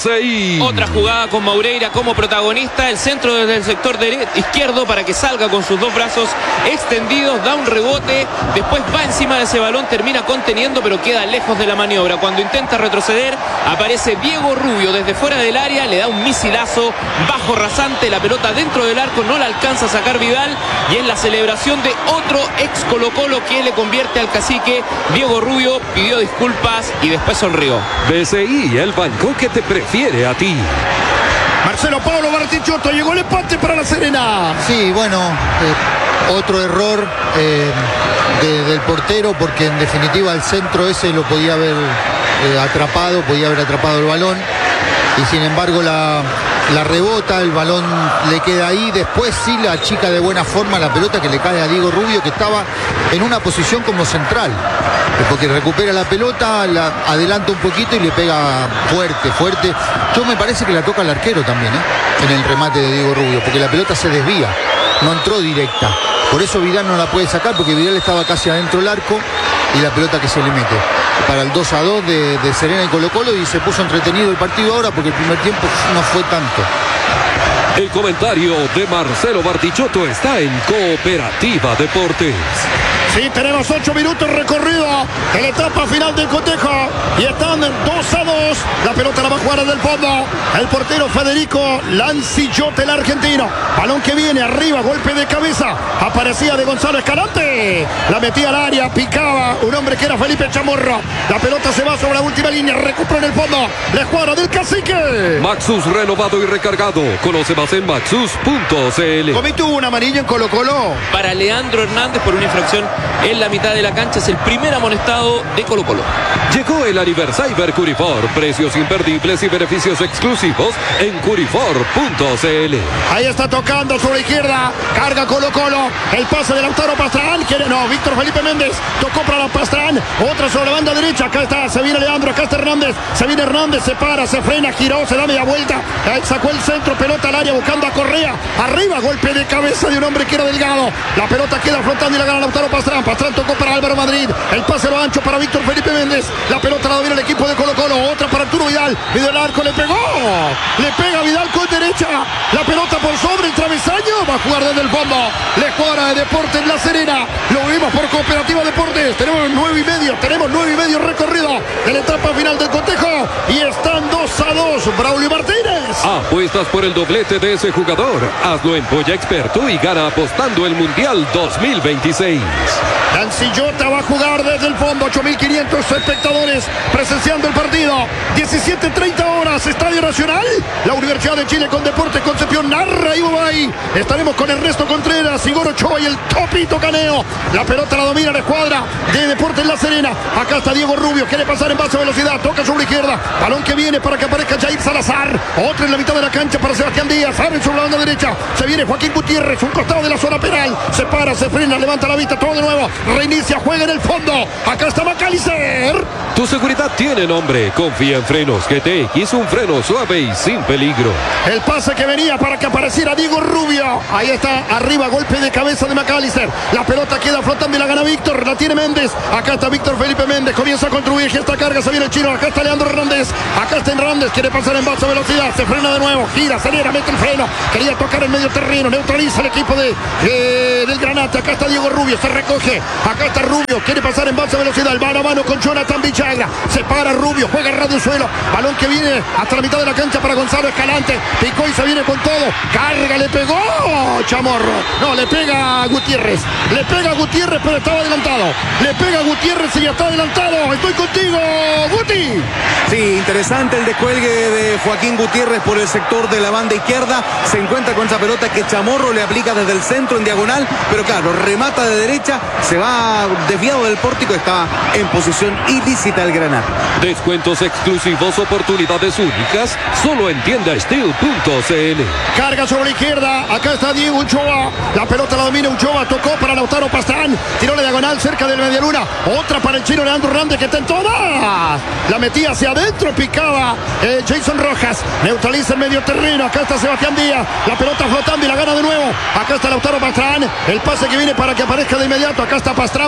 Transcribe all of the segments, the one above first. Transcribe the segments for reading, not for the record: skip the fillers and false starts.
BCI. Otra jugada con Maureira como protagonista. El centro desde el sector izquierdo para que salga con sus dos brazos extendidos. Da un rebote. Después va encima de ese balón. Termina conteniendo, pero queda lejos de la maniobra. Cuando intenta retroceder, aparece Diego Rubio desde fuera del área. Le da un misilazo bajo rasante. La pelota dentro del arco. No la alcanza a sacar Vidal. Y es la celebración de otro ex Colo-Colo que le convierte al cacique. Diego Rubio pidió disculpas y después sonrió. BCI, el banco que te prefiere a ti. Marcelo Pablo Bartichotto, llegó el empate para La Serena. Sí, bueno, otro error del portero, porque en definitiva el centro ese lo podía haber atrapado, podía haber atrapado el balón, y sin embargo la rebota, el balón le queda ahí. Después sí la chica de buena forma la pelota que le cae a Diego Rubio, que estaba en una posición como central, porque recupera la pelota, la adelanta un poquito y le pega fuerte. Yo me parece que la toca el arquero también, en el remate de Diego Rubio, porque la pelota se desvía, no entró directa. Por eso Vidal no la puede sacar, porque Vidal estaba casi adentro del arco y la pelota que se le mete para el 2-2 de Serena y Colo-Colo, y se puso entretenido el partido ahora porque el primer tiempo no fue tanto. El comentario de Marcelo Bartichotto está en Cooperativa Deportes. Sí, tenemos 8 minutos recorrido en la etapa final del cotejo y están 2-2. La pelota la va a jugar desde el fondo el portero Federico Lancillote, el argentino. Balón que viene arriba, golpe de cabeza. Aparecía de Gonzalo Escalante. La metía al área, picaba un hombre que era Felipe Chamorro. La pelota se va sobre la última línea, recupera en el fondo la escuadra del cacique. Maxus renovado y recargado. Conoce más en maxus.cl. Cometió una amarilla en Colo-Colo para Leandro Hernández por una infracción en la mitad de la cancha. Es el primer amonestado de Colo-Colo. Llegó el aniversario Curifor. Precios imperdibles y beneficios exclusivos en curifor.cl. Ahí está tocando sobre la izquierda. Carga Colo-Colo. El pase de Lautaro Pastrán. Víctor Felipe Méndez. Tocó para la Pastrán. Otra sobre la banda derecha. Acá está. Se viene Leandro. Acá está Hernández. Se viene Hernández. Se para. Se frena. Giró. Se da media vuelta. Sacó el centro. Pelota al área buscando a Correa. Arriba. Golpe de cabeza de un hombre que era delgado. La pelota queda flotando y la gana Lautaro Pastrán. Pastrán tocó para Álvaro Madrid. El pase lo ancho para Víctor Felipe Méndez. La pelota la domina el equipo de Colo-Colo. Otra para Arturo Vidal. Vidal arco. Le pegó. Le pega Vidal con derecha. La pelota por sobre el travesaño. Va a jugar desde el fondo. La escuadra de Deportes La Serena. Lo vimos por Cooperativa Deportes. Tenemos 9:30 recorrido en la etapa final del cotejo. Y están 2-2. Braulio Martínez. Apuestas por el doblete de ese jugador. Hazlo en Polla Experto y gana apostando el Mundial 2026. Lancillota va a jugar desde el fondo. 8.500 espectadores presenciando el partido. 17:30 horas. Estadio Nacional. La Universidad de Chile con Deportes Concepción narra Ibubay. Estaremos con Ernesto Contreras, Igor Ochoa y el Topito Caneo. La pelota la domina la escuadra de Deportes La Serena. Acá está Diego Rubio. Quiere pasar en base a velocidad. Toca sobre la izquierda. Balón que viene para que aparezca Jair Salazar. Otra en la mitad de la cancha para Sebastián Díaz. Abre sobre la banda derecha. Se viene Joaquín Gutiérrez. Un costado de la zona penal. Se para, se frena, levanta la vista. Todo de nuevo. Reinicia, juega en el fondo. Acá está Macalister. Tu seguridad tiene nombre. Confía en Frenos GTX, un freno suave y sin peligro. El pase que venía para que apareciera Diego Rubio. Ahí está, arriba, golpe de cabeza de Macalister. La pelota queda flotando y la gana Víctor. La tiene Méndez. Acá está Víctor Felipe Méndez. Comienza a construir. Esta carga, se viene el chino. Acá está Leandro Hernández. Acá está Hernández. Quiere pasar en base a velocidad. Se frena de nuevo. Gira, acelera, mete el freno. Quería tocar el medio terreno. Neutraliza el equipo del Granate. Acá está Diego Rubio. Se recoge. Acá está Rubio. Quiere pasar en base a velocidad. El mano a mano con Jonathan Vichagra. Se para Rubio. Juega el radio suelo. Balón que viene hasta la mitad de la cancha para Gonzalo Escalante. Picó y se viene con todo. Carga, le pegó Chamorro. No, le pega a Gutiérrez. Le pega a Gutiérrez, pero estaba adelantado. Le pega a Gutiérrez y ya está adelantado. Estoy contigo, Guti. Sí, interesante el descuelgue de Joaquín Gutiérrez por el sector de la banda izquierda. Se encuentra con esa pelota que Chamorro le aplica desde el centro en diagonal, pero claro, remata de derecha, se va desviado del pórtico, está en posición ilícita el Granate. Descuentos exclusivos, oportunidades únicas, solo en tiendasteel.cl. Carga sobre la izquierda, acá está Diego Ochoa. La pelota la domina Ochoa, tocó para Lautaro Pastrán. Tiró la diagonal cerca del medialuna. Otra para el chino Leandro Hernández que tentó más. La metía hacia adentro, picaba Jason Rojas. Neutraliza el medio terreno. Acá está Sebastián Díaz. La pelota flotando y la gana de nuevo. Acá está Lautaro Pastrán. El pase que viene para que aparezca de inmediato. Acá está Pastrán. Pastrán tocó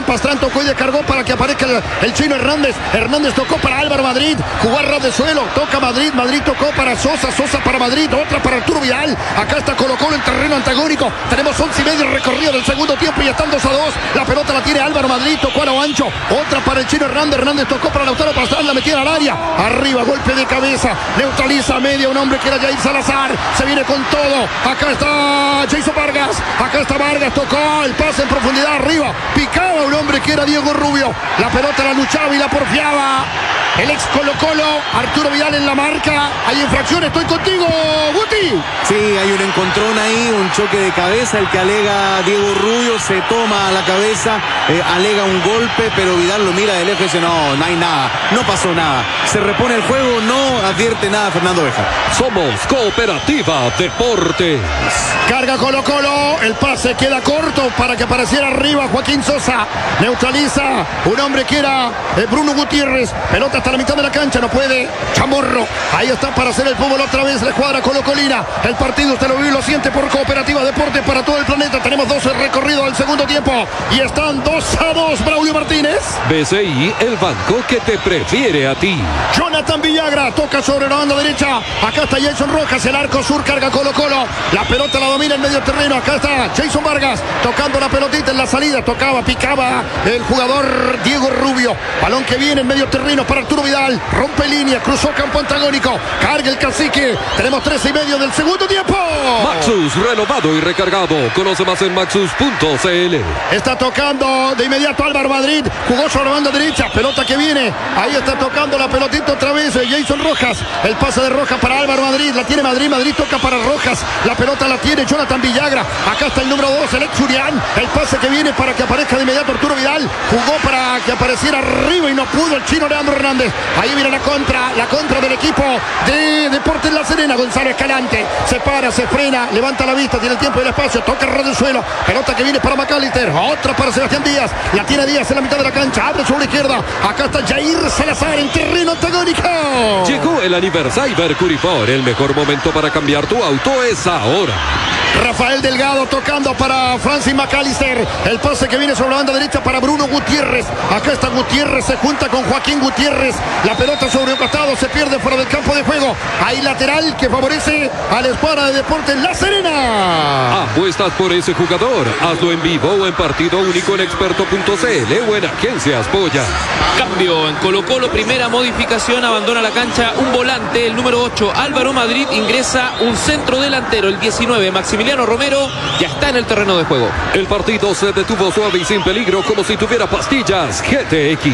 tocó y descargó para que aparezca el chino Hernández. Hernández tocó para Álvaro Madrid. Jugó a ras de suelo. Toca Madrid. Madrid tocó para Sosa. Sosa para Madrid. Otra para Arturo Vidal. Acá está Colo-Colo en terreno antagónico. Tenemos 11 y medio recorrido del segundo tiempo y están 2-2. La pelota la tiene Álvaro Madrid. Tocó a lo ancho. Otra para el chino Hernández. Hernández tocó para Lautaro Pastrán. La metía al área. Arriba, golpe de cabeza. Neutraliza a media. Un hombre que era Jair Salazar. Se viene con todo. Acá está Jason Vargas. Acá está Vargas. Tocó el pase en profundidad arriba. Picaba un hombre que era Diego Rubio. La pelota la luchaba y la porfiaba. El ex Colo-Colo, Arturo Vidal en la marca. Hay infracción, estoy contigo, Guti. Sí, hay un encontrón ahí, un choque de cabeza. El que alega Diego Rubio se toma a la cabeza, alega un golpe, pero Vidal lo mira de lejos y dice: no hay nada, no pasó nada. Se repone el juego, no advierte nada Fernando Béjar. Somos Cooperativa Deportes. Carga Colo-Colo, el pase queda corto para que apareciera arriba Joaquín Sosa. Neutraliza un hombre que era Bruno Gutiérrez. Pelota hasta la mitad de la cancha, no puede. Chamorro, ahí está para hacer el fútbol otra vez. Le cuadra Colo-Colina. El partido usted lo vive y lo siente por Cooperativa Deportes para todo el planeta. Tenemos 12 recorridos del segundo tiempo y están 2-2. Braulio Martínez. BCI, el banco que te prefiere a ti. Jonathan Villagra toca sobre la banda derecha. Acá está Jason Rojas, el arco sur, carga Colo-Colo. La pelota la domina en medio terreno. Acá está Jason Vargas tocando la pelotita en la salida. Tocaba, picaba el jugador Diego Rubio. Balón que viene en medio terreno para Arturo Vidal. Rompe línea, cruzó campo antagónico. Carga el cacique. Tenemos 13 y medio del segundo tiempo. Maxus, renovado y recargado. Conoce más en maxus.cl. Está tocando de inmediato Álvaro Madrid. Jugó sobre la banda derecha. Pelota que viene. Ahí está tocando la pelotita otra vez Jason Rojas. El pase de Rojas para Álvaro Madrid. La tiene Madrid. Madrid toca para Rojas. La pelota la tiene Jonathan Villagra. Acá está el número 2, el ex Julián. El pase que viene para que aparezca de inmediato Arturo Vidal. Jugó para que apareciera arriba y no pudo el chino Leandro Hernández. Ahí viene la contra del equipo de Deportes La Serena. Gonzalo Escalante se para, se frena, levanta la vista, tiene el tiempo y el espacio, toca el ras del suelo. Pelota que viene para McAllister. Otra para Sebastián Díaz. La tiene Díaz en la mitad de la cancha. Abre sobre la izquierda. Acá está Jair Salazar en terreno antagónico. Llegó el aniversario Curifor. El mejor momento para cambiar tu auto es ahora. Rafael Delgado tocando para Francis McAllister. El pase que viene sobre la banda derecha para Bruno Gutiérrez. Acá está Gutiérrez, se junta con Joaquín Gutiérrez. La pelota sobre un costado, se pierde fuera del campo de juego. Hay lateral que favorece a la escuadra de Deportes La Serena. Apuestas por ese jugador. Hazlo en vivo o en partido único en experto.cl o en Agencias Polla. Cambio en Colo-Colo, primera modificación, abandona la cancha un volante, el número 8, Álvaro Madrid, ingresa un centro delantero, el 19, Maximiliano Romero, ya está en el terreno de juego. El partido se detuvo suave y sin peligro, como si tuviera pastillas GTX.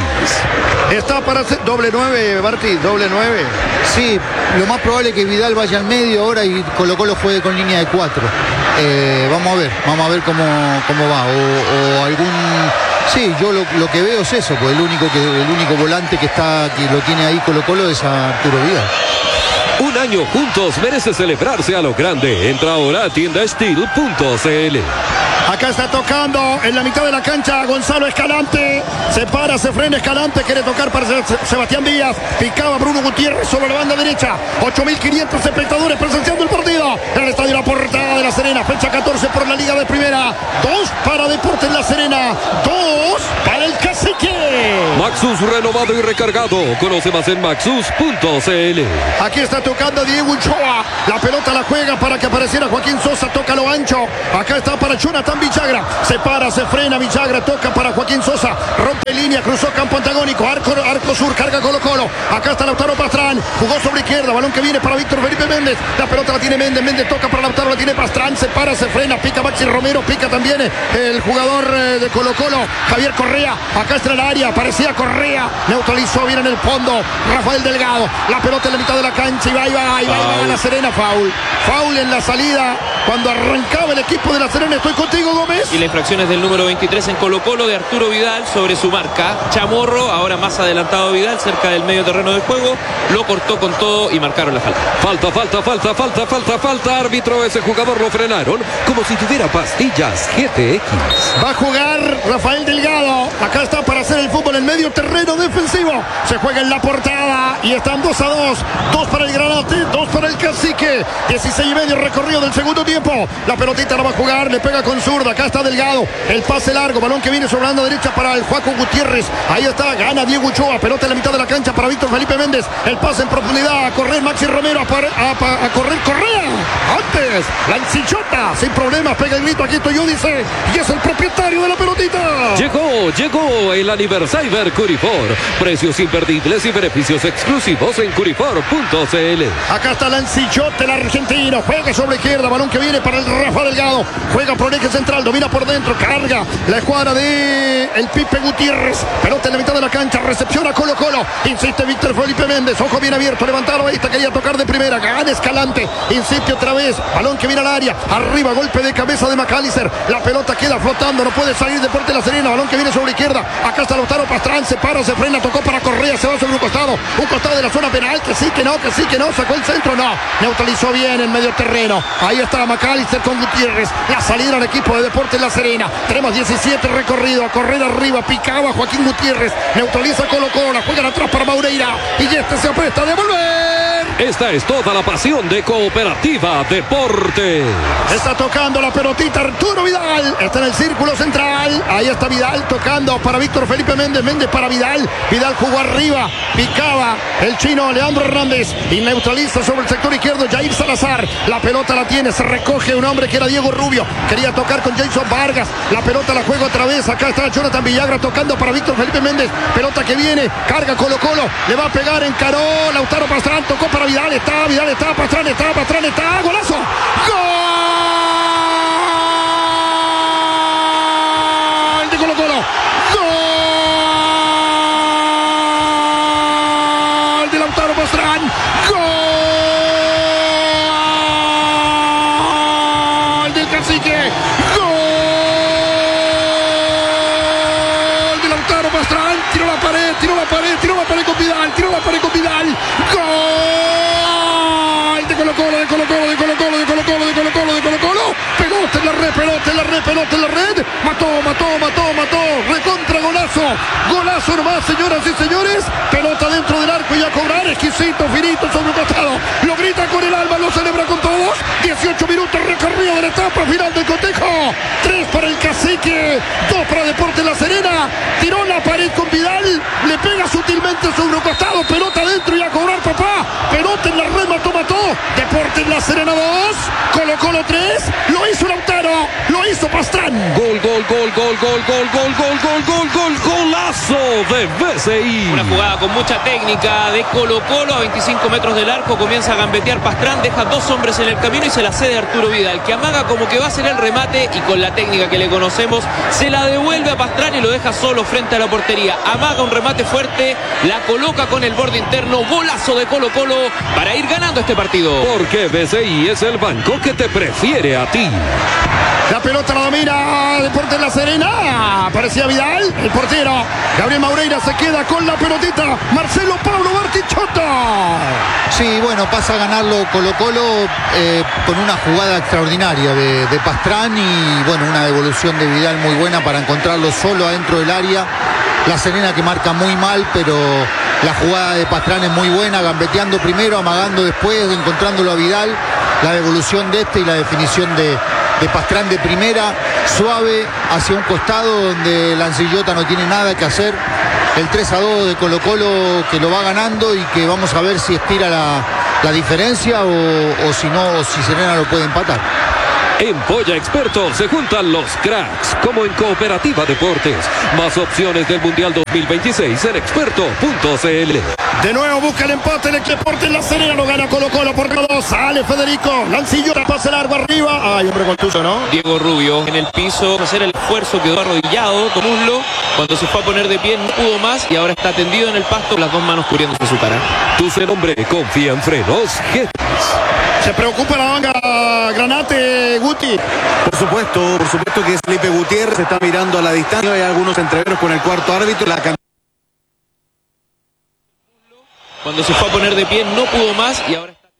Está para hacer doble 9, Barty, doble 9. Sí, lo más probable es que Vidal vaya al medio ahora y Colo-Colo juegue con línea de 4. Vamos a ver cómo va. O algún... Sí, yo lo que veo es eso, pues el único volante que lo tiene ahí Colo-Colo es a Arturo Vidal. Un año juntos merece celebrarse a lo grande. Entra ahora a tiendasteel.cl. Acá está tocando en la mitad de la cancha Gonzalo Escalante. Se para, se frena Escalante. Quiere tocar para Sebastián Díaz. Picaba Bruno Gutiérrez sobre la banda derecha. 8.500 espectadores presenciando el partido en el estadio La Portada de La Serena. Fecha 14 por la Liga de Primera. 2 para Deportes La Serena. 2 para el Cacique. Maxus renovado y recargado. Conoce más en maxus.cl. Aquí está tocando Diego Ochoa. La pelota la juega para que apareciera Joaquín Sosa. Toca lo ancho. Acá está para Jonathan Villagra. Se para, se frena Villagra. Toca para Joaquín Sosa. Rompe línea. Cruzó campo antagónico. Arco sur. Carga Colo-Colo. Acá está Lautaro Pastrán. Jugó sobre izquierda. Balón que viene para Víctor Felipe Méndez. La pelota la tiene Méndez. Méndez toca para Lautaro. La tiene Pastrán. Se para, se frena. Pica Maxi Romero. Pica también el jugador de Colo-Colo, Javier Correa. Acá está en el área. Parecía Correa. Neutralizó bien en el fondo Rafael Delgado. La pelota en la mitad de la cancha. Y va a La Serena. Foul en la salida. Cuando arrancaba el equipo de La Serena. Estoy contigo, Gómez. Y la infracción es del número 23 en Colo-Colo de Arturo Vidal sobre su marca. Chamorro, ahora más adelantado Vidal, cerca del medio terreno de juego. Lo cortó con todo y marcaron la falta. Falta. Árbitro, ese jugador lo frenaron como si tuviera pastillas GTX. Va a jugar Rafael Delgado. Acá está para hacer el fútbol en medio terreno. terreno defensivo. Se juega en la portada y están 2-2. 2 para el Granate, 2 para el Cacique. 16:30 recorrido del segundo tiempo. La pelotita la va a jugar, le pega con zurda. Acá está Delgado. El pase largo, balón que viene sobre la banda derecha para el Juaco Gutiérrez. Ahí está, gana Diego Ochoa. Pelota en la mitad de la cancha para Víctor Felipe Méndez. El pase en profundidad a correr Maxi Romero. A correr Correa. Antes, la encillota. Sin problemas, pega el grito. Aquí estoy yo, dice. Y es el propietario de la pelotita. Llegó el Aniversaire Curifor. Precios imperdibles y beneficios exclusivos en curifor.cl. Acá está Lancillote, el argentino. Juega sobre izquierda. Balón que viene para el Rafa Delgado. Juega por el eje central. Domina por dentro. Carga la escuadra de el Pipe Gutiérrez. Pelota en la mitad de la cancha. Recepción a Colo Colo. Insiste Víctor Felipe Méndez. Ojo bien abierto. Levantado. Ahí está. Quería tocar de primera. Gana Escalante. Insiste otra vez. Balón que viene al área. Arriba. Golpe de cabeza de McAllister. La pelota queda flotando. No puede salir Deportes La Serena. Balón que viene sobre izquierda. Acá está Lautaro Pastrán. Se para. Se frena. Tocó para Correa. Se va sobre un costado. Un costado de la zona penal. Que sí, que no. Que sí, que no. Sacó el centro. No. Neutralizó bien en medio terreno. Ahí está McAllister con Gutiérrez. La salida al equipo de Deportes La Serena. Tenemos 17 recorrido. A correr arriba. Picaba Joaquín Gutiérrez. Neutraliza Colo Colo. La juegan atrás para Maureira. Y este se apresta a devolver. Esta es toda la pasión de Cooperativa Deportes. Está tocando la pelotita Arturo Vidal. Está en el círculo central. Ahí está Vidal tocando para Víctor Felipe Méndez. Méndez para Vidal. Vidal jugó arriba. Picaba el chino Leandro Hernández. Y neutraliza sobre el sector izquierdo Jair Salazar. La pelota la tiene. Se recoge un hombre que era Diego Rubio. Quería tocar con Jason Vargas. La pelota la juega otra vez. Acá está Jonathan Villagra tocando para Víctor Felipe Méndez. Pelota que viene. Carga Colo Colo. Le va a pegar en Caró. Lautaro Pastrán tocó para Vidal. Vidal está. Pastrán está. ¡Golazo! ¡Gol de Colo Colo! ¡Gol de Lautaro Pastrán! ¡Gol del Cacique! ¡Gol de Lautaro Pastrán! Tiró la pared con Vidal. ¡Gol! De Colo Colo. Pelota en la red. Mató. Recontra golazo nomás, señoras y señores. Pelota dentro del arco y a cobrar. Exquisito, finito sobre el costado. Lo grita con el alma, lo celebra con todos. 18 minutos recorrido de la etapa final del cotejo. 3 para el Cacique, 2 para Deportes La Serena. Tiró la pared con Vidal. Le pega sutilmente sobre un costado. Pelota dentro y a cobrar, papá. Pelota en la red, mató. Deportes La Serena 2, Colo Colo 3. Lo hizo Lautaro, lo hizo Pastrán. Golazo de BCI. Una jugada con mucha técnica de Colo Colo. A 25 metros del arco comienza a gambetear Pastrán. Deja 2 hombres en el camino y se la cede a Arturo Vidal, que amaga como que va a ser el remate y con la técnica que le conocemos se la devuelve a Pastrán y lo deja solo frente a la portería. Amaga un remate fuerte, la coloca con el borde interno. Golazo de Colo Colo para ir ganando este partido. Porque BCI es el banco que te prefiere a ti. La pelota la domina Deportes La Serena. Aparecía Vidal, el portero Gabriel Maureira se queda con la pelotita. Marcelo Pablo Bartichotto. Sí, bueno, pasa a ganarlo Colo Colo con una jugada extraordinaria de Pastrán y bueno, una devolución de Vidal muy buena para encontrarlo solo adentro del área. La Serena que marca muy mal, pero la jugada de Pastrán es muy buena, gambeteando primero, amagando después, encontrándolo a Vidal. La devolución de este y la definición de Pastrán de primera, suave, hacia un costado donde Lancillota no tiene nada que hacer. El 3-2 de Colo Colo que lo va ganando y que vamos a ver si estira la diferencia o si no, si Serena lo puede empatar. En Polla Experto se juntan los cracks, como en Cooperativa Deportes. Más opciones del Mundial 2026 en experto.cl. De nuevo busca el empate el Deportes La Serena, lo gana Colo Colo por 2. Sale Federico, Lancillota, pase largo arriba. Ay, hombre contuso, ¿no? Diego Rubio en el piso, hacer el esfuerzo, quedó arrodillado con muslo. Cuando se fue a poner de pie no pudo más y ahora está tendido en el pasto, las 2 manos cubriéndose su cara. Tu hombre confía en frenos Getis. Se preocupa la banda Granate, Guti. Por supuesto que Felipe Gutiérrez está mirando a la distancia. Hay algunos entreveros con el cuarto árbitro. Cuando se fue a poner de pie no pudo más y ahora está...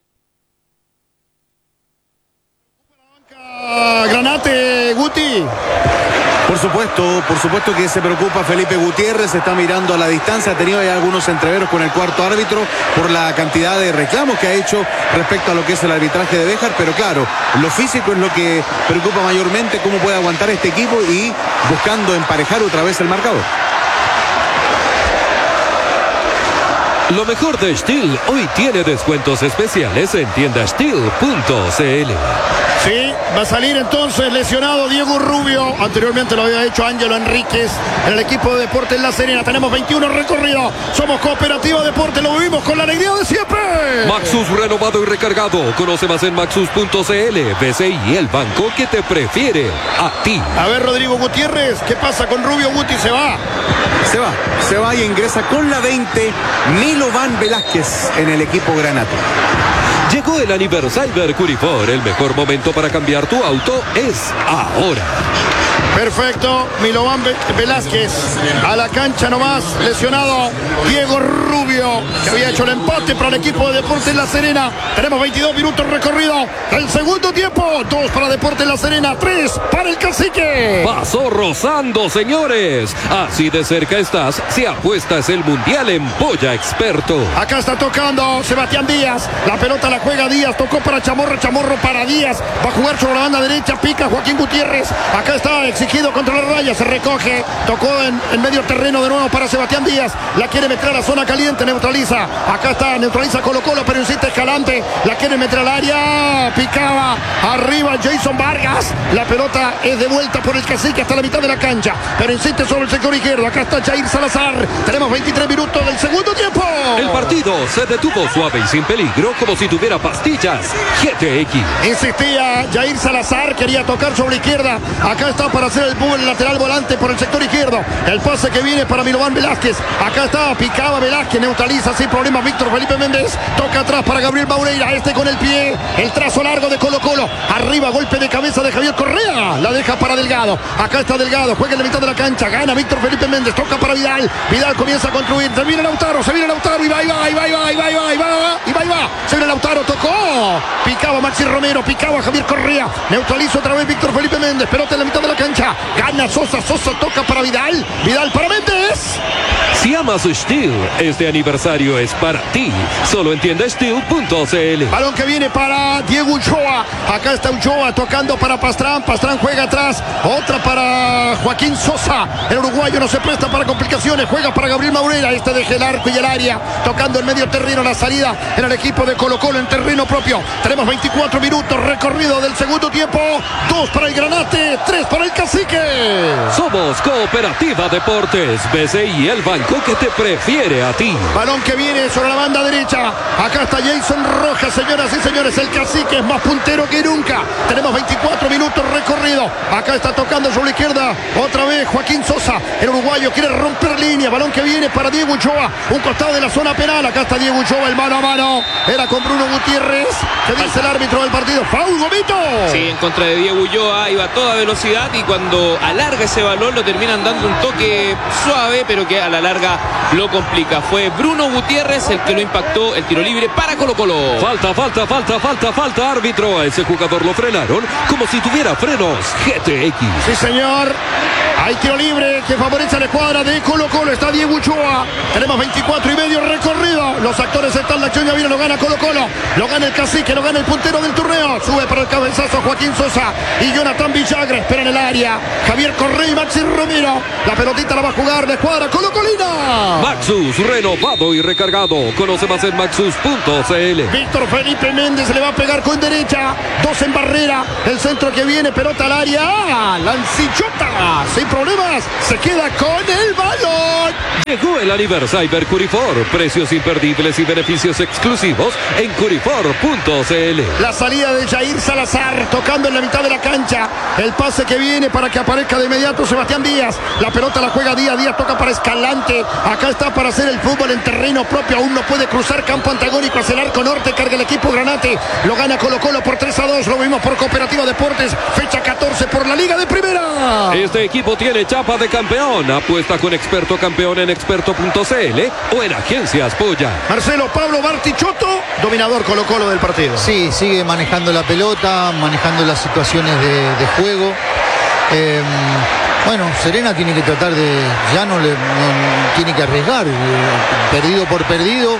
Granate, Guti. Por supuesto que se preocupa Felipe Gutiérrez, está mirando a la distancia, ha tenido ya algunos entreveros con el cuarto árbitro por la cantidad de reclamos que ha hecho respecto a lo que es el arbitraje de Béjar, pero claro, lo físico es lo que preocupa mayormente, cómo puede aguantar este equipo y buscando emparejar otra vez el marcador. Lo mejor de Steel hoy tiene descuentos especiales en tiendasteel.cl. Sí, va a salir entonces lesionado Diego Rubio. Anteriormente lo había hecho Ángelo Enríquez en el equipo de Deportes La Serena. Tenemos 21 recorridos. Somos Cooperativa Deportes, lo vivimos con la alegría de siempre. Maxus renovado y recargado. Conoce más en maxus.cl. BCI, el banco que te prefiere a ti. A ver, Rodrigo Gutiérrez, ¿qué pasa con Rubio? Guti se va. Se va y ingresa con la 20 Milovan Velázquez en el equipo granate. Llegó el aniversario Curifor. El mejor momento para cambiar tu auto es ahora. Perfecto, Milovan Velázquez a la cancha nomás, lesionado Diego Rubio, que había hecho el empate para el equipo de Deportes La Serena. Tenemos 22 minutos recorrido del segundo tiempo, 2 para Deportes La Serena, 3 para el Cacique. Pasó rozando, señores. Así de cerca estás si apuestas el Mundial en Polla Experto. Acá está tocando Sebastián Díaz, la pelota la juega Díaz, tocó para Chamorro, Chamorro para Díaz, va a jugar sobre la banda derecha, pica Joaquín Gutiérrez, acá está exigido contra la raya, se recoge, tocó en medio terreno de nuevo para Sebastián Díaz, la quiere meter a la zona caliente, neutraliza, acá está, neutraliza Colo Colo, pero insiste Escalante, la quiere meter al área, picaba arriba Jason Vargas, la pelota es de vuelta por el Cacique hasta la mitad de la cancha, pero insiste sobre el sector izquierdo, acá está Jair Salazar, tenemos 23 minutos del segundo tiempo. El partido se detuvo suave y sin peligro, como si tuviera pastillas GTX. Insistía Jair Salazar, quería tocar sobre la izquierda, acá está para hacer el lateral volante por el sector izquierdo, el pase que viene para Milovan Velázquez, acá está, picaba Velázquez, neutraliza sin problemas Víctor Felipe Méndez, toca atrás para Gabriel Maureira, este con el pie, el trazo largo de Colo Colo, arriba golpe de cabeza de Javier Correa, la deja para Delgado, acá está Delgado, juega en la mitad de la cancha, gana Víctor Felipe Méndez, toca para Vidal, Vidal comienza a construir, se viene Lautaro y va, se viene Lautaro, tocó, picaba Maxi Romero, picaba Javier Correa, neutraliza otra vez Víctor Felipe Méndez, pelota en la mitad de la cancha, gana Sosa toca para Vidal para Méndez. Si amas Steel, este aniversario es para ti. Solo en tiendasteel.cl. Balón que viene para Diego Ulloa. Acá está Ulloa tocando para Pastrán. Pastrán juega atrás. Otra para Joaquín Sosa. El uruguayo no se presta para complicaciones. Juega para Gabriel Maureira. Este deja el arco y el área. Tocando el medio terreno. La salida en el equipo de Colo Colo en terreno propio. Tenemos 24 minutos recorrido del segundo tiempo. 2 para el Granate. 3 para el Cacique. Somos Cooperativa Deportes. BCI, el banco que te prefiere a ti. Balón que viene sobre la banda derecha. Acá está Jason Rojas, señoras y señores. El Cacique es más puntero que nunca. Tenemos 24 minutos recorrido. Acá está tocando sobre la izquierda. Otra vez Joaquín Sosa. El uruguayo quiere romper línea. Balón que viene para Diego Ulloa. Un costado de la zona penal. Acá está Diego Ulloa, el mano a mano. Era con Bruno Gutiérrez. ¿Qué dice el árbitro del partido? ¡Faul, Gomito! Sí, en contra de Diego Ulloa. Iba a toda velocidad y cuando alarga ese balón lo terminan dando un toque suave, pero que a la larga lo complica. Fue Bruno Gutiérrez el que lo impactó, el tiro libre para Colo Colo. Falta, árbitro. A ese jugador lo frenaron como si tuviera frenos GTX. Sí, señor. Hay tiro libre que favorece a la escuadra de Colo Colo. Está Diego Ulloa. Tenemos 24 y medio recorrido. Los actores están, la acción ya viene, lo gana Colo Colo. Lo gana el Cacique, lo gana el puntero del torneo. Sube para el cabezazo Joaquín Sosa y Jonathan Villagra. Espera en el área. Javier Correa y Maxi Romero. La pelotita la va a jugar la escuadra Colo Colina. Maxus, renovado y recargado. Conoce más en maxus.cl. Víctor Felipe Méndez le va a pegar con derecha. 2 en barrera. El centro que viene, pelota al área. Lancillota. Sin problemas. Se queda con el balón. Llegó el aniversario Curifor. Precios imperdibles y beneficios exclusivos en curifor.cl. La salida de Jair Salazar tocando en la mitad de la cancha. El pase que viene para que aparezca de inmediato Sebastián Díaz. La pelota la juega Díaz. Díaz toca para Escalante. Acá está para hacer el fútbol en terreno propio. Aún no puede cruzar campo antagónico hacia el arco norte. Carga el equipo Granate. Lo gana Colo Colo por 3-2. Lo vimos por Cooperativa Deportes. Fecha 14 por la Liga de Primera. Este equipo tiene chapa de campeón. Apuesta con Experto Campeón en experto.cl o en Agencias Polla. Marcelo Pablo Bartichotto, dominador Colo Colo del partido. Sí, sigue manejando la pelota, manejando las situaciones de juego. Bueno, Serena tiene que tratar de, ya no tiene que arriesgar, perdido por perdido,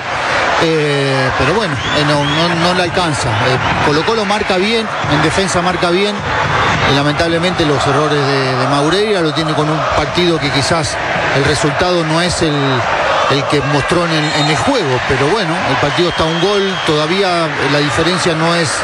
pero bueno, no le alcanza. Colo-Colo marca bien, en defensa marca bien, y lamentablemente los errores de Maureira lo tiene con un partido que quizás el resultado no es el que mostró en el juego, pero bueno, el partido está a un gol, todavía la diferencia no es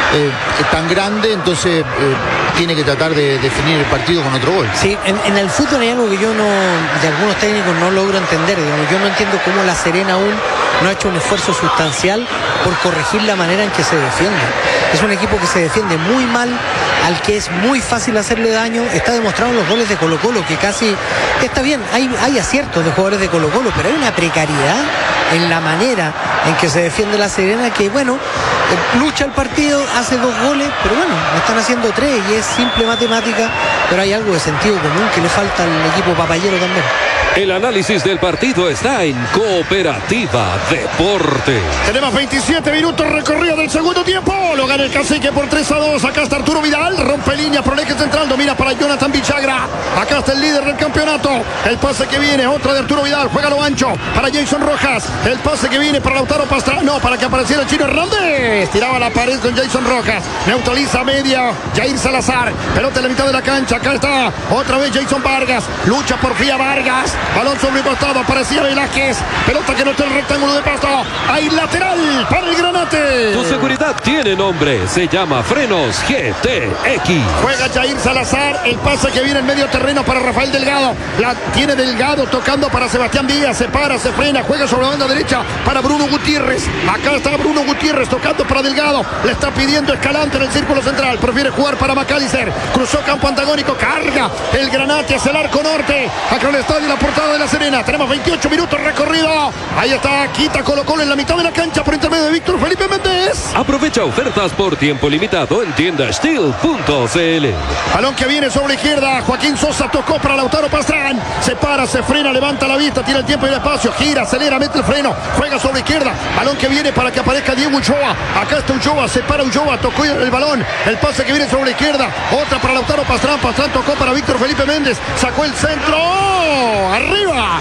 tan grande, entonces tiene que tratar de definir el partido con otro gol. Sí, en el fútbol hay algo que yo de algunos técnicos no logro entender, digamos. Yo no entiendo cómo la Serena aún no ha hecho un esfuerzo sustancial por corregir la manera en que se defiende. Es un equipo que se defiende muy mal, al que es muy fácil hacerle daño. Está demostrado en los goles de Colo-Colo, que casi está bien, hay aciertos de jugadores de Colo-Colo, pero hay una precariedad en la manera en que se defiende la Serena, que bueno, lucha el partido, hace 2 goles, pero bueno, están haciendo 3 y es simple matemática, pero hay algo de sentido común que le falta al equipo papayero también. El análisis del partido está en Cooperativa Deportes. Tenemos 27 minutos recorrido del segundo tiempo. Lo gana el Cacique por 3-2. Acá está Arturo Vidal. Rompe línea por el eje central. Domina para Jonathan Villagra. Acá está el líder del campeonato. El pase que viene. Otra de Arturo Vidal. Juega lo ancho para Jason Rojas. El pase que viene para Lautaro Pastrana. No, para que apareciera el Chino Hernández. Tiraba la pared con Jason Rojas. Neutraliza media Jair Salazar. Pelota en la mitad de la cancha. Acá está otra vez Jason Vargas. Lucha por Fía Vargas. Balón sobrepostado, aparecía Velázquez. Pelota que no está en el rectángulo de pasto. Hay lateral para el Granate. Tu seguridad tiene nombre. Se llama Frenos GTX. Juega Jair Salazar. El pase que viene en medio terreno para Rafael Delgado. La tiene Delgado tocando para Sebastián Díaz. Se para, se frena. Juega sobre la banda derecha para Bruno Gutiérrez. Acá está Bruno Gutiérrez tocando para Delgado. Le está pidiendo Escalante en el círculo central. Prefiere jugar para McAllister. Cruzó campo antagónico. Carga el Granate hacia el arco norte. Acá en el estadio la portada de la Serena. Tenemos 28 minutos recorrido. Ahí está, quita Colo-Colo en la mitad de la cancha por intermedio de Víctor Felipe Méndez. Aprovecha ofertas por tiempo limitado en tiendasteel.cl. Balón que viene sobre la izquierda. Joaquín Sosa tocó para Lautaro Pastrán. Se para, se frena, levanta la vista, tiene el tiempo y el espacio. Gira, acelera, mete el freno. Juega sobre la izquierda. Balón que viene para que aparezca Diego Ulloa. Acá está Ulloa, se para Ulloa, tocó el balón. El pase que viene sobre la izquierda. Otra para Lautaro Pastrán. Pastrán tocó para Víctor Felipe Méndez. Sacó el centro. ¡Oh! Arriba.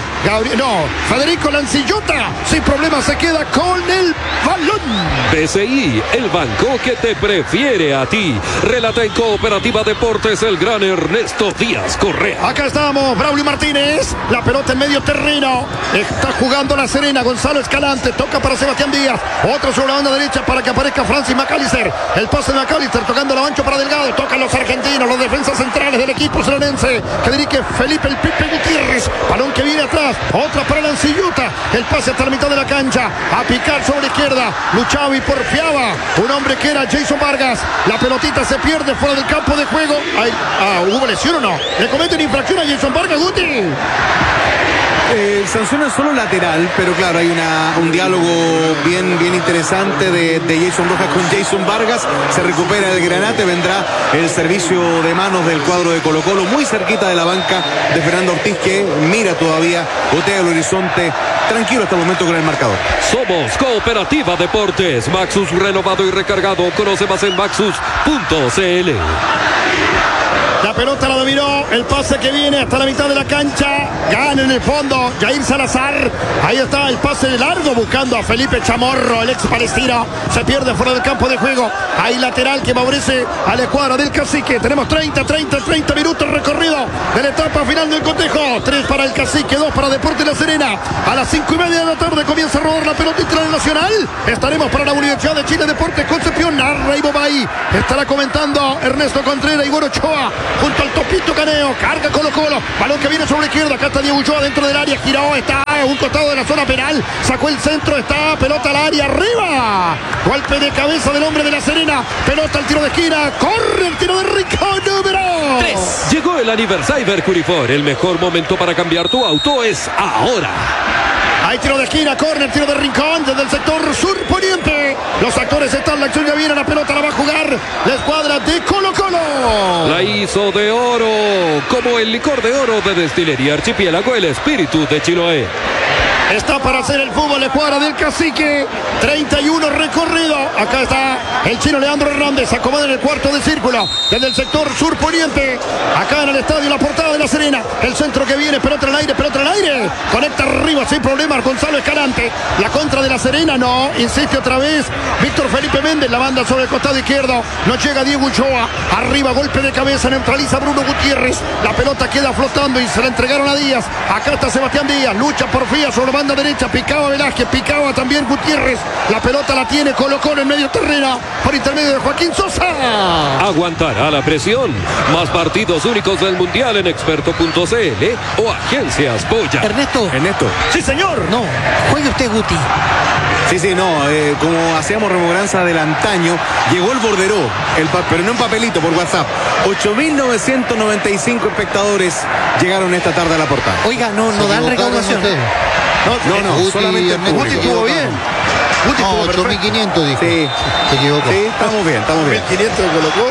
Federico Lancillota. Sin problema se queda con el balón. BCI, el banco que te prefiere a ti. Relata en Cooperativa Deportes el gran Ernesto Díaz Correa. Acá estamos, Braulio Martínez. La pelota en medio terreno. Está jugando la Serena. Gonzalo Escalante. Toca para Sebastián Díaz. Otro sobre la banda derecha para que aparezca Francis McAllister. El pase de McAllister tocando la mancha para Delgado. Tocan los argentinos, los defensas centrales del equipo serenense. Que dirige Felipe el Pipe Gutiérrez. Balón que viene atrás. Otra para Lancillota. El pase hasta la mitad de la cancha. A picar sobre la izquierda. Luchaba y porfiaba un hombre que era Jason Vargas. La pelotita se pierde fuera del campo de juego. ¿Hubo lesión o no? Le cometen infracción a Jason Vargas, Guti. Sanciona solo lateral, pero claro, hay un diálogo bien interesante de Jason Rojas con Jason Vargas. Se recupera el Granate, vendrá el servicio de manos del cuadro de Colo-Colo, muy cerquita de la banca de Fernando Ortiz, que mira todavía, botea el horizonte, tranquilo hasta el momento con el marcador. Somos Cooperativa Deportes. Maxus renovado y recargado. Conoce más en maxus.cl. La pelota la dominó, el pase que viene hasta la mitad de la cancha, gana en el fondo Jair Salazar. Ahí está el pase largo buscando a Felipe Chamorro, el ex palestino. Se pierde fuera del campo de juego. Hay lateral que favorece a la escuadra del Cacique. Tenemos 30 minutos recorrido de la etapa final del cotejo. 3 para el Cacique, 2 para Deportes La Serena. A las 5:30 de la tarde comienza a rodar la pelota internacional. Estaremos para la Universidad de Chile Deportes Concepción. Narra Ivo Bay. Estará comentando Ernesto Contreras y Igor Ochoa. Junto al Topito Caneo, carga Colo-Colo, balón que viene sobre la izquierda, acá está Diego Ulloa dentro del área, giró, está a un costado de la zona penal, sacó el centro, está pelota al área, arriba, golpe de cabeza del hombre de La Serena, pelota al tiro de esquina, corre el tiro de Rincón, número 3. Llegó el aniversario Mercury Ford, el mejor momento para cambiar tu auto es ahora. Hay tiro de esquina, corner, tiro de Rincón desde el sector sur poniente. Los actores están, la acción ya viene, la pelota la va a jugar la escuadra de Colo-Colo. La hizo de oro, como el licor de oro de Destilería Archipiélago, el espíritu de Chiloé. Está para hacer el fútbol de cuadra del Cacique. 31 recorrido. Acá está el chino Leandro Hernández. Se acomoda en el cuarto de círculo. Desde el sector sur poniente. Acá en el estadio La Portada de La Serena. El centro que viene. Pelota en el aire. Pelota en el aire. Conecta arriba sin problema Gonzalo Escalante. La contra de La Serena. No. Insiste otra vez Víctor Felipe Méndez. La banda sobre el costado izquierdo. No llega Diego Ochoa. Arriba golpe de cabeza. Neutraliza Bruno Gutiérrez. La pelota queda flotando y se la entregaron a Díaz. Acá está Sebastián Díaz. Lucha por Fía sobre la banda derecha. Picaba Velázquez. Picaba también Gutiérrez. La pelota la tiene Colo-Colo en medio terreno. Por intermedio de Joaquín Sosa. Aguantará la presión. Más partidos únicos del Mundial en experto.cl o Agencias Boya. Ernesto. Sí, señor. No, juegue usted, Guti. Sí, no, como hacíamos rememoranza del antaño, llegó el borderó, pero no en papelito, por WhatsApp. 8.995 espectadores llegaron esta tarde a La Portada. Oiga, no dan recaudación. No, Guti, solamente el Ernesto, público. estuvo bien. Guti No, estuvo perfecto. 8.500 dijo. Sí. Se equivocó. Sí, estamos bien. 1500 colocó.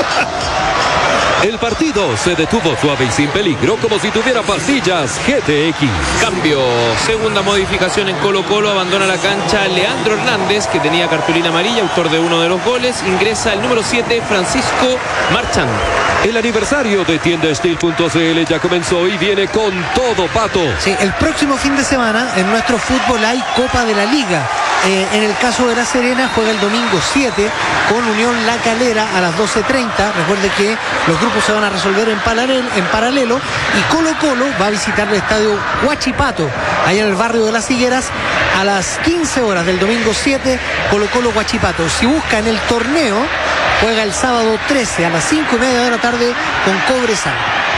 El partido se detuvo suave y sin peligro, como si tuviera pastillas GTX. Cambio, segunda modificación en Colo-Colo, abandona la cancha Leandro Hernández, que tenía cartulina amarilla, autor de uno de los goles, ingresa el número 7, Francisco Marchand. El aniversario de tiendastil.cl ya comenzó y viene con todo, Pato. Sí, el próximo fin de semana en nuestro fútbol hay Copa de la Liga. En el caso de La Serena juega el domingo 7 con Unión La Calera a las 12:30. Recuerde que los grupos se van a resolver en paralelo y Colo-Colo va a visitar el estadio Huachipato, allá en el barrio de Las Higueras, a las 15 horas del domingo 7, Colo-Colo Huachipato. Si busca en el torneo, juega el sábado 13 a las 5:30 de la tarde con Cobresal.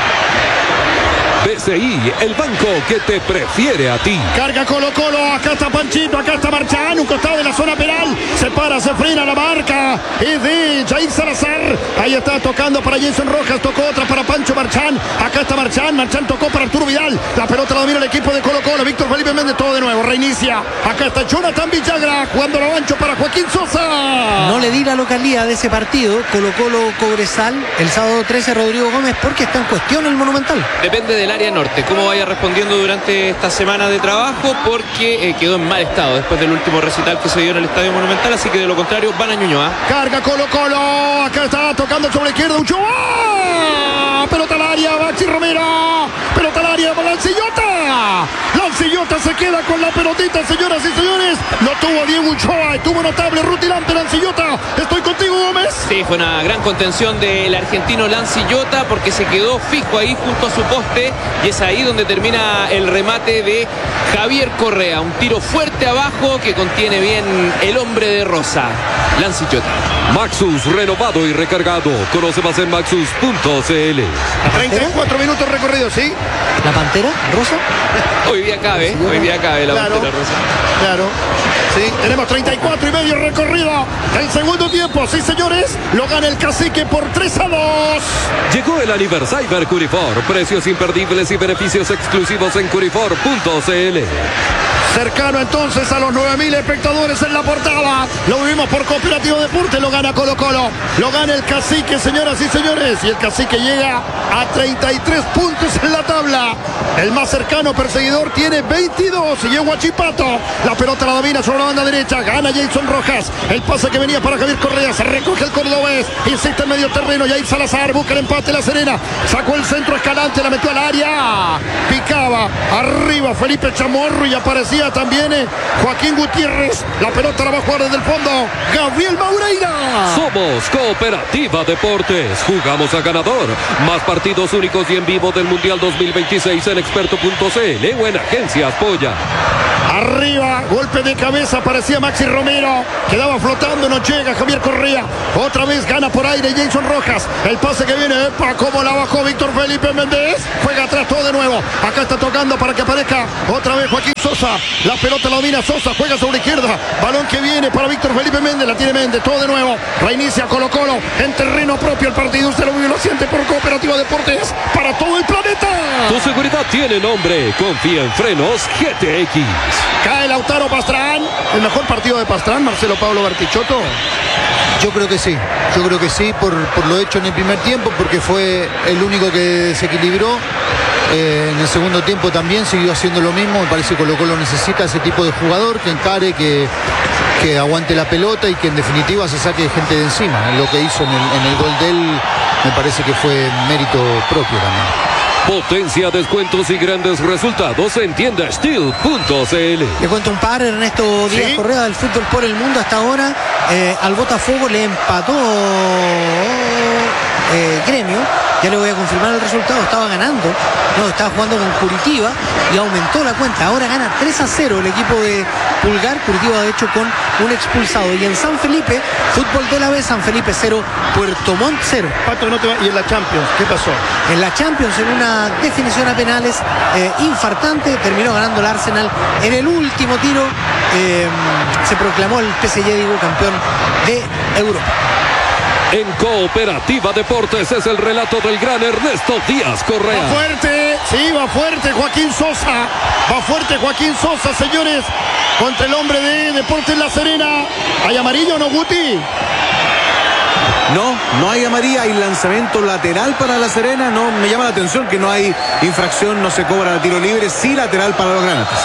PCI, el banco que te prefiere a ti. Carga Colo-Colo, acá está Panchito, acá está Marchán, un costado de la zona penal, se para, se frena la marca, es de Jair Salazar, ahí está tocando para Jason Rojas, tocó otra para Pancho Marchán, acá está Marchán tocó para Arturo Vidal, la pelota la domina el equipo de Colo-Colo, Víctor Felipe Méndez, todo de nuevo, reinicia, acá está Jonathan Villagra, jugando lo ancho para Joaquín Sosa. No le di la localidad de ese partido, Colo-Colo Cobresal, el sábado 13 Rodrigo Gómez, porque está en cuestión el Monumental. Depende del área norte, cómo vaya respondiendo durante esta semana de trabajo, porque quedó en mal estado después del último recital que se dio en el Estadio Monumental, así que de lo contrario van a Ñuñoa. Carga Colo-Colo, acá está tocando sobre la izquierda Ochoa, pelota al área, Maxi Romero, pelota al área, Lancillota se queda con la pelotita, señoras y señores, no tuvo Diego Ochoa, estuvo notable, rutilante Lancillota, estoy contigo, Gómez. Sí, fue una gran contención del argentino Lancillota, porque se quedó fijo ahí junto a su poste, y es ahí donde termina el remate de Javier Correa, un tiro fuerte abajo que contiene bien el hombre de Rosa, Lancillota. Maxus renovado y recargado. Conoce más en maxus.cl. 34 minutos recorridos, ¿sí? ¿La Pantera, Rosa? Hoy día cabe la Claro. Pantera Rosa. Claro. Sí, tenemos 34 y medio recorrido. El segundo tiempo, sí, señores. Lo gana el Cacique por 3-2. Llegó el aniversario Curifor. Precios imperdibles y beneficios exclusivos en curifor.cl. Cercano entonces a los 9.000 espectadores en La Portada. Lo vivimos por Cooperativo Deporte. Lo gana Colo-Colo. Lo gana el Cacique, señoras y señores. Y el Cacique llega a 33 puntos en la tabla. El más cercano perseguidor tiene 22. Y es Huachipato. La pelota la domina sobre la banda derecha. Gana Jason Rojas. El pase que venía para Javier Correa. Se recoge el cordobés. Insiste en medio terreno. Jair Salazar busca el empate. La Serena sacó el centro Escalante. La metió al área. Picaba arriba Felipe Chamorro. Y aparecía también Joaquín Gutiérrez. La pelota la va a jugar desde el fondo Gabriel Maureira. Somos Cooperativa Deportes. Jugamos a ganador. Más partidos únicos y en vivo del Mundial 2026 en experto.cl o en Agencias Polla. Arriba, golpe de cabeza, aparecía Maxi Romero, quedaba flotando, no llega Javier Correa, otra vez gana por aire Jason Rojas, el pase que viene, epa, como la bajó Víctor Felipe Méndez, juega atrás todo de nuevo, acá está tocando para que aparezca otra vez Joaquín Sosa, la pelota la domina Sosa, juega sobre la izquierda, balón que viene para Víctor Felipe Méndez, la tiene Méndez, todo de nuevo, reinicia Colo-Colo, en terreno propio el partido, usted lo vive, lo siente por Cooperativa Deportes, para todo el planeta. Tu seguridad tiene nombre, confía en Frenos GTX. Cae Lautaro Pastrán, el mejor partido de Pastrán, Marcelo Pablo Bartichotto. Yo creo que sí, por lo hecho en el primer tiempo, porque fue el único que desequilibró. En el segundo tiempo también siguió haciendo lo mismo. Me parece que Colo-Colo necesita ese tipo de jugador que encare, que aguante la pelota y que en definitiva se saque gente de encima. Lo que hizo en el gol de él me parece que fue mérito propio también. Potencia, descuentos y grandes resultados en tiendasteel.cl. Le cuento un par, Ernesto Díaz Correa del Fútbol por el Mundo hasta ahora. Al Botafogo le empató Gremio. Ya le voy a confirmar el resultado. Estaba ganando. No, estaba jugando con Curitiba y aumentó la cuenta. Ahora gana 3-0 el equipo de Pulgar. Curitiba, de hecho, con un expulsado. Y en San Felipe, fútbol de la B, San Felipe 0, Puerto Montt 0. Pato, y en la Champions, ¿qué pasó? En la Champions, en una definición a penales infartante, terminó ganando el Arsenal en el último tiro. Se proclamó el PSG, digo, campeón de Europa. En Cooperativa Deportes es el relato del gran Ernesto Díaz Correa. Va fuerte, sí, va fuerte Joaquín Sosa. Va fuerte Joaquín Sosa, señores, contra el hombre de Deportes La Serena. ¿Hay amarillo o no, Guti? No hay amarilla, hay lanzamiento lateral para La Serena. No, me llama la atención que no hay infracción, no se cobra tiro libre, sí lateral para los granates.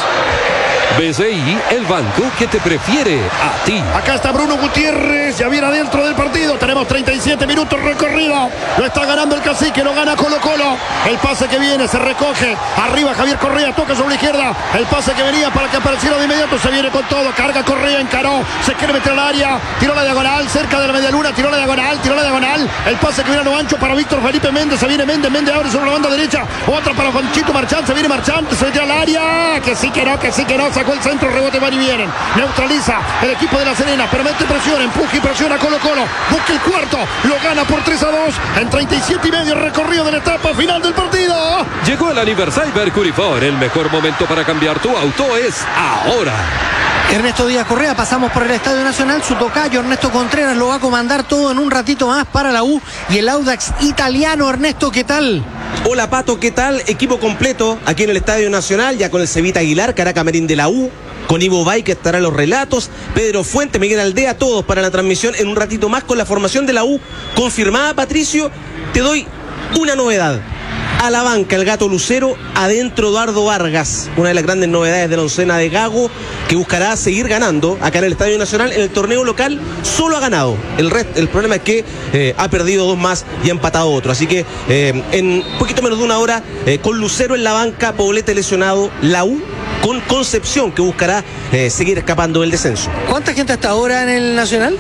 BCI, el banco que te prefiere a ti. Acá está Bruno Gutiérrez, ya viene adentro del partido. Tenemos 37 minutos recorrido. Lo está ganando el Cacique, lo gana Colo-Colo. El pase que viene, se recoge. Arriba Javier Correa, toca sobre la izquierda. El pase que venía para que apareciera de inmediato. Se viene con todo, carga Correa, encaró. Se quiere meter al área, tiró la diagonal, cerca de la media luna, tiró la diagonal. El pase que viene a lo ancho para Víctor Felipe Méndez. Se viene Méndez abre sobre la banda derecha. Otra para Juanchito Marchán, se viene Marchán, se mete al área. Que sí que no. Sacó el centro, rebote, van y vienen. Neutraliza el equipo de La Serena, pero mete presión, empuja y presiona a Colo-Colo. Busca el cuarto, lo gana por 3-2 en 37 y medio recorrido de la etapa final del partido. Llegó el aniversario Curifor. El mejor momento para cambiar tu auto es ahora. Ernesto Díaz Correa, pasamos por el Estadio Nacional. Su tocayo Ernesto Contreras lo va a comandar todo en un ratito más para la U y el Audax italiano. Ernesto, ¿qué tal? Hola Pato, ¿qué tal? Equipo completo aquí en el Estadio Nacional, ya con el Cevita Aguilar, Caraca Merín de la U, con Ivo Bay, que estará en los relatos, Pedro Fuente, Miguel Aldea, todos para la transmisión en un ratito más con la formación de la U confirmada. Patricio, te doy una novedad. A la banca el Gato Lucero, adentro Eduardo Vargas, una de las grandes novedades de la oncena de Gago, que buscará seguir ganando acá en el Estadio Nacional. En el torneo local solo ha ganado, el problema es que ha perdido 2 más y ha empatado otro, así que en poquito menos de una hora, con Lucero en la banca, Poblete lesionado, la U con Concepción, que buscará seguir escapando del descenso. ¿Cuánta gente hasta ahora en el Nacional?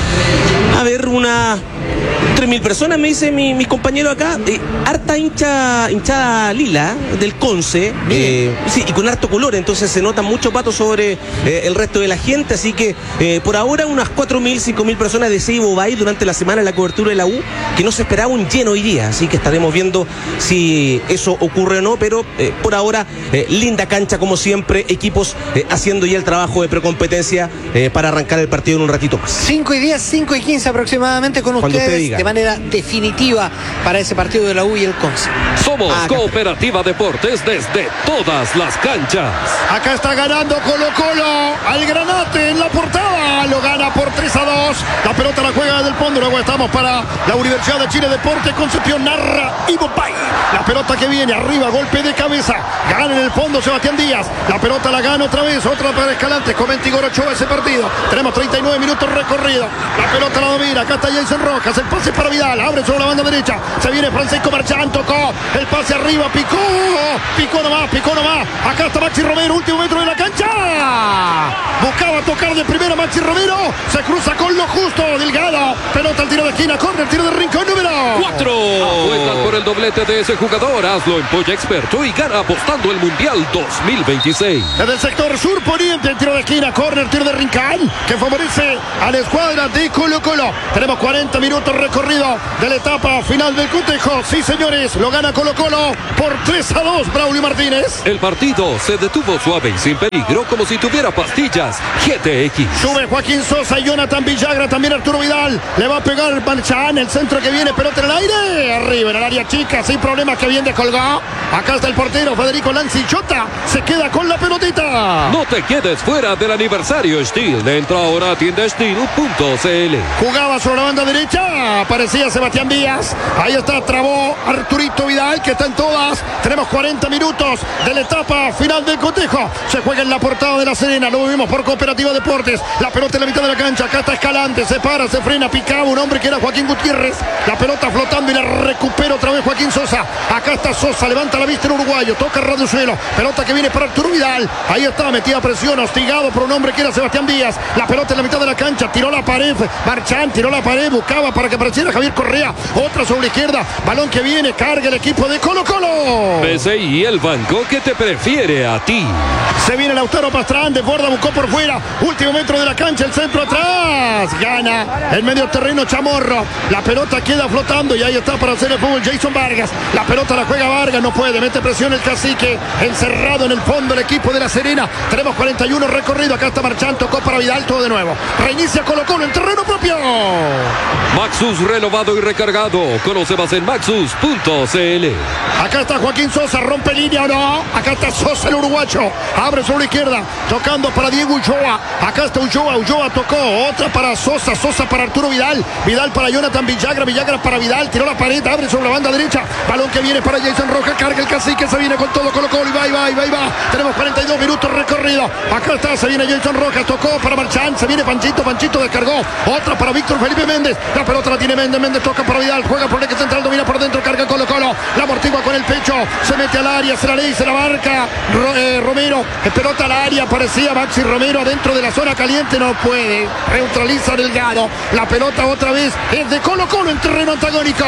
A ver, 3.000 personas, me dice mi compañero acá. Harta hinchada lila del Conce, sí, y con harto color, entonces se nota mucho, Pato, sobre el resto de la gente, así que por ahora unas 4.000, 5.000 personas de Seibo Bay durante la semana en la cobertura de la U, que no se esperaba un lleno hoy día, así que estaremos viendo si eso ocurre o no, pero por ahora linda cancha como siempre, equipos haciendo ya el trabajo de precompetencia para arrancar el partido en un ratito más. 5:10, 5:15 aproximadamente con ustedes de manera definitiva para ese partido de la U y el Conce. Somos Cooperativa Deportes desde todas las canchas. Acá está ganando Colo-Colo al Granate en la portada, lo gana por 3-2. La pelota la juega desde el fondo, luego estamos para la Universidad de Chile Deportes. Concepción, narra Ivo Bay. La pelota que viene arriba, golpe de cabeza, gana en el fondo Sebastián Díaz. La pelota la gana otra vez, otra para Escalante. Comenta Igor Ochoa ese partido. Tenemos 39 minutos recorrido. La pelota la domina, acá está Jason Rojas, el pase para Vidal, abre sobre la banda derecha, se viene Francisco Marchán, tocó, el pase arriba, picó nomás, acá está Maxi Romero, último metro de la cancha, buscaba tocar de primera Maxi Romero, se cruza con lo justo, Delgado, pelota al tiro de esquina, córner, tiro de rincón número 4. Apuestas por el doblete de ese jugador, hazlo en Polla Experto y gana apostando el Mundial 2026. Desde el sector sur poniente, el tiro de esquina, córner, tiro de rincón, que favorece a la escuadra de Colo-Colo. Tenemos 40 minutos recorrido de la etapa final del cotejo. Sí, señores, lo gana Colo-Colo por 3-2, Braulio Martínez. El partido se detuvo suave y sin peligro, como si tu tuviera pastillas GTX. Sube Joaquín Sosa y Jonathan Villagra, también Arturo Vidal. Le va a pegar el Marchán, el centro que viene, pelota en el aire. Arriba en el área chica, sin problemas, que bien descolgó. Acá está el portero Federico Lancichota. Se queda con la pelotita. No te quedes fuera del aniversario Steel. Entra ahora a tiendasteel.cl. Jugaba sobre la banda derecha. Aparecía Sebastián Díaz. Ahí está, trabó Arturito Vidal, que está en todas. Tenemos 40 minutos de la etapa final del cotejo. Se juega en la portada de La Serena. Lo vivimos por Cooperativa Deportes. La pelota en la mitad de la cancha. Acá está Escalante. Se para, se frena, picaba un hombre que era Joaquín Gutiérrez. La pelota flotando y la recupera otra vez Joaquín Sosa. Acá está Sosa. Levanta la vista el uruguayo. Toca Radio Suelo. Pelota que viene para Arturo Vidal. Ahí está, metida presión. Hostigado por un hombre que era Sebastián Díaz. La pelota en la mitad de la cancha. Tiró la pared. Marchán tiró la pared. Buscaba para que apareciera Javier Correa. Otra sobre la izquierda. Balón que viene. Carga el equipo de Colo-Colo. PSI, el banco que te prefiere a ti. Se viene Lautaro Pastrán. Desborda, buscó por fuera. Último metro de la cancha. El centro atrás. Gana el medio terreno Chamorro. La pelota queda flotando y ahí está para hacer el fútbol Jason Vargas. La pelota la juega Vargas. No puede. Mete presión el cacique. Encerrado en el fondo el equipo de La Serena. Tenemos 41 recorrido. Acá está Marchán. Tocó para Vidal. Todo de nuevo. Reinicia Colo-Colo en terreno propio. Maxus renovado y recargado. Conoce más en maxus.cl. Acá está Joaquín Sosa. Rompe línea o no. Acá está Sosa el uruguayo. Abre sobre la izquierda. Tocando para Diego Ulloa. Acá está Ulloa. Ulloa tocó. Otra para Sosa. Sosa para Arturo Vidal. Vidal para Jonathan Villagra. Villagra para Vidal. Tiró la pared. Abre sobre la banda derecha. Balón que viene para Jason Rojas. Carga el cacique. Se viene con todo Colo-Colo. Y va. Tenemos 42 minutos recorrido. Acá está. Se viene Jason Rojas. Tocó para Marchán. Se viene Panchito. Panchito descargó. Otra para Víctor Felipe Méndez. La pelota la tiene Méndez. Méndez toca para Vidal. Juega por el eje central. Domina por dentro. Carga Colo-Colo. La amortigua con el pecho. Se mete al área. Se la ley. Se la marca. Romero. Pelota al área. Parecía Maxi Romero adentro de la zona caliente. No puede. Neutraliza Delgado. La pelota otra vez es de Colo-Colo en terreno antagónico.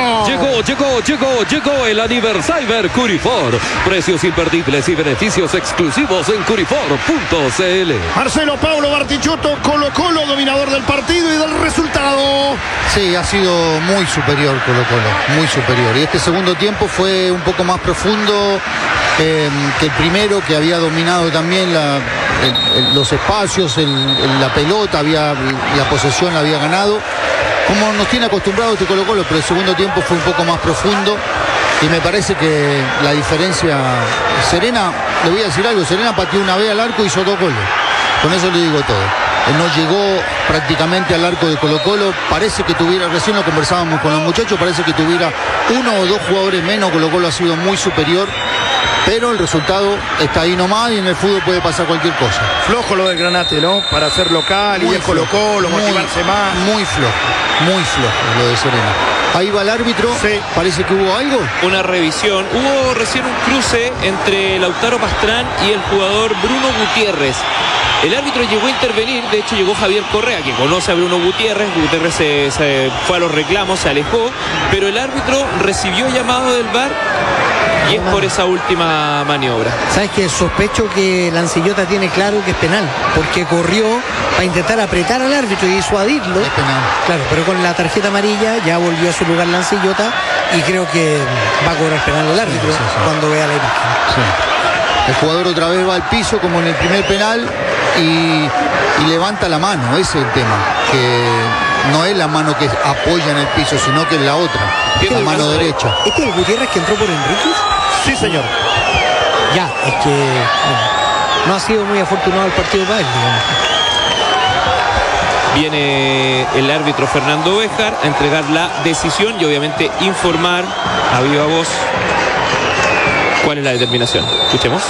Llegó el aniversario Curifor. Precios imperdibles y beneficios exclusivos en curifor.cl. Marcelo Paulo Bartichotto, Colo-Colo, dominador del partido y del resultado. Sí, ha sido muy superior Colo-Colo, muy superior. Y este segundo tiempo fue un poco más profundo que el primero, que había dominado también los espacios, la pelota, la posesión la había ganado. Como nos tiene acostumbrado este Colo-Colo, pero el segundo tiempo fue un poco más profundo. Y me parece que la diferencia, Serena, le voy a decir algo, Serena pateó una vez al arco y hizo 2 goles. Con eso le digo todo. No llegó prácticamente al arco de Colo-Colo. Parece que tuviera, recién lo conversábamos con los muchachos, parece que tuviera 1 o 2 jugadores menos. Colo-Colo ha sido muy superior. Pero el resultado está ahí nomás y en el fútbol puede pasar cualquier cosa. Flojo lo del Granate, ¿no? Para ser local y es Colo-Colo, motivarse más. Muy flojo lo de Serena. Ahí va el árbitro. Sí. Parece que hubo algo. Una revisión. Hubo recién un cruce entre Lautaro Pastrán y el jugador Bruno Gutiérrez. El árbitro llegó a intervenir, de hecho llegó Javier Correa, que conoce a Bruno Gutiérrez. Gutiérrez se fue a los reclamos, se alejó, pero el árbitro recibió llamado del VAR y es por esa última maniobra. ¿Sabes qué? Sospecho que Lancillota tiene claro que es penal, porque corrió para intentar apretar al árbitro y disuadirlo. Es penal. Claro, pero con la tarjeta amarilla ya volvió a su lugar Lancillota y creo que va a cobrar penal el árbitro Sí. cuando vea la imagen. Sí. El jugador otra vez va al piso como en el primer penal y levanta la mano. Ese es el tema, que no es la mano que apoya en el piso, sino que es la otra, la mano derecha. ¿Este es el Gutiérrez que entró por Enríquez? Sí, señor. Ya, es que bueno, no ha sido muy afortunado el partido para él, digamos. Viene el árbitro Fernando Béjar a entregar la decisión y obviamente informar a viva voz cuál es la determinación. Escuchemos.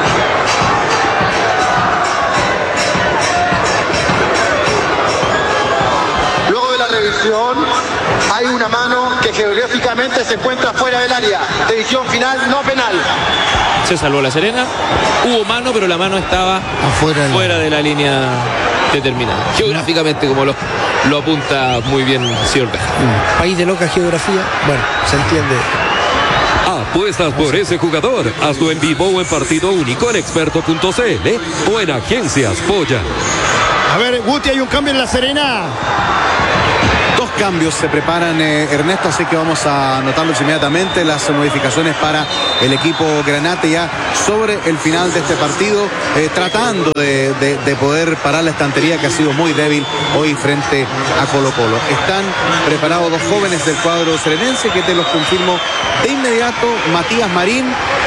Luego de la revisión hay una mano que geográficamente se encuentra fuera del área. Decisión final no penal. Se salvó La Serena. Hubo mano, pero la mano estaba fuera de la línea determinada. Geográficamente, como lo apunta muy bien el señor Béjar. País de loca geografía. Bueno, se entiende. Apuestas por ese jugador. Hazlo en vivo o en partido único en experto.cl o en Agencias Polla. A ver, Guti, hay un cambio en La Serena. 2 cambios se preparan, Ernesto, así que vamos a anotarlos inmediatamente. Las modificaciones para el equipo Granate ya sobre el final de este partido, tratando de poder parar la estantería que ha sido muy débil hoy frente a Colo-Colo. Están preparados 2 jóvenes del cuadro serenense, que te los confirmo de inmediato. Matías Marín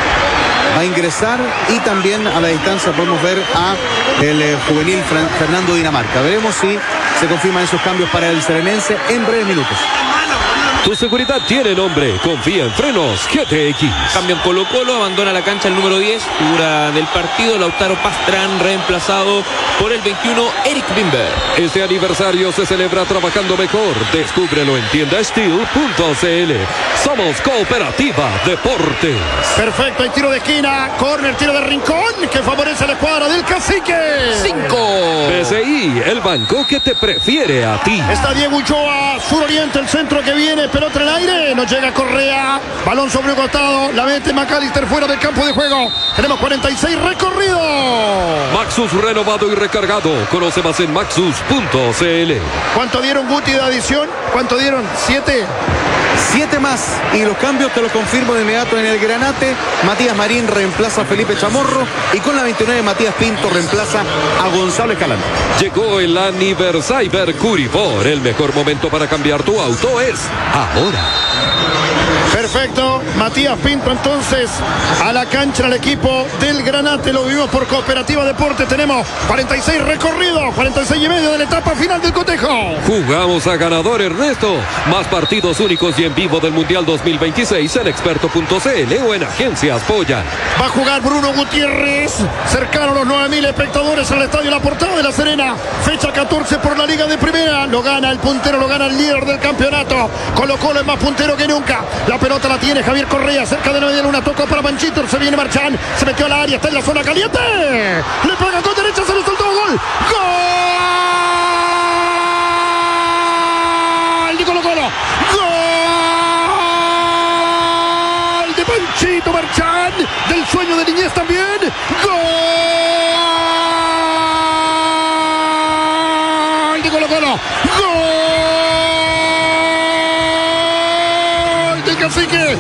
va a ingresar, y también a la distancia podemos ver a el juvenil Fernando Dinamarca. Veremos si se confirman esos cambios para el serenense en breves minutos. Tu seguridad tiene nombre. Confía en Frenos GTX. Cambio en Colo-Colo, abandona la cancha el número 10, figura del partido, Lautaro Pastrán, reemplazado por el 21, Eric Bimber. Este aniversario se celebra trabajando mejor. Descúbrelo en tiendasteel.cl. Somos Cooperativa Deportes. Perfecto, hay tiro de esquina, córner, tiro de rincón que favorece a la escuadra del Cacique. 5. BCI, el banco que te prefiere a ti. Está Diego Ulloa, suroriente, el centro que viene, pelota en el aire, no llega Correa, balón sobre un costado, la mete McAllister fuera del campo de juego. Tenemos 46 recorridos. Maxus renovado y recargado. Conoce más en maxus.cl. ¿Cuánto dieron, Guti, de adición? ¿Cuánto dieron? 7. 7 más, y los cambios te los confirmo de inmediato en el Granate. Matías Marín reemplaza a Felipe Chamorro, y con la 29 Matías Pinto reemplaza a Gonzalo Escalante. Llegó el aniversario Curibor. El mejor momento para cambiar tu auto es ahora. Perfecto, Matías Pinto entonces a la cancha en el equipo del Granate. Lo vivimos por Cooperativa Deportes. Tenemos 46 recorridos, 46 y medio de la etapa final del cotejo. Jugamos a ganador, Ernesto. Más partidos únicos y en vivo del Mundial 2026 en experto.cl o en Agencias Polla. Va a jugar Bruno Gutiérrez, cercano a los 9.000 espectadores en el estadio La Portada de La Serena. Fecha 14 por la Liga de Primera. Lo gana el puntero, lo gana el líder del campeonato. Colo-Colo es más puntero que nunca. La pelota la tiene Javier Correa, cerca de la media luna, tocó para Panchito, se viene Marchán, se metió al área, está en la zona caliente, le pega con derecha, se lo soltó, gol, gol de Colo-Colo, gol de Panchito Marchán, del sueño de niñez también, gol de Colo-Colo, gol Cacique,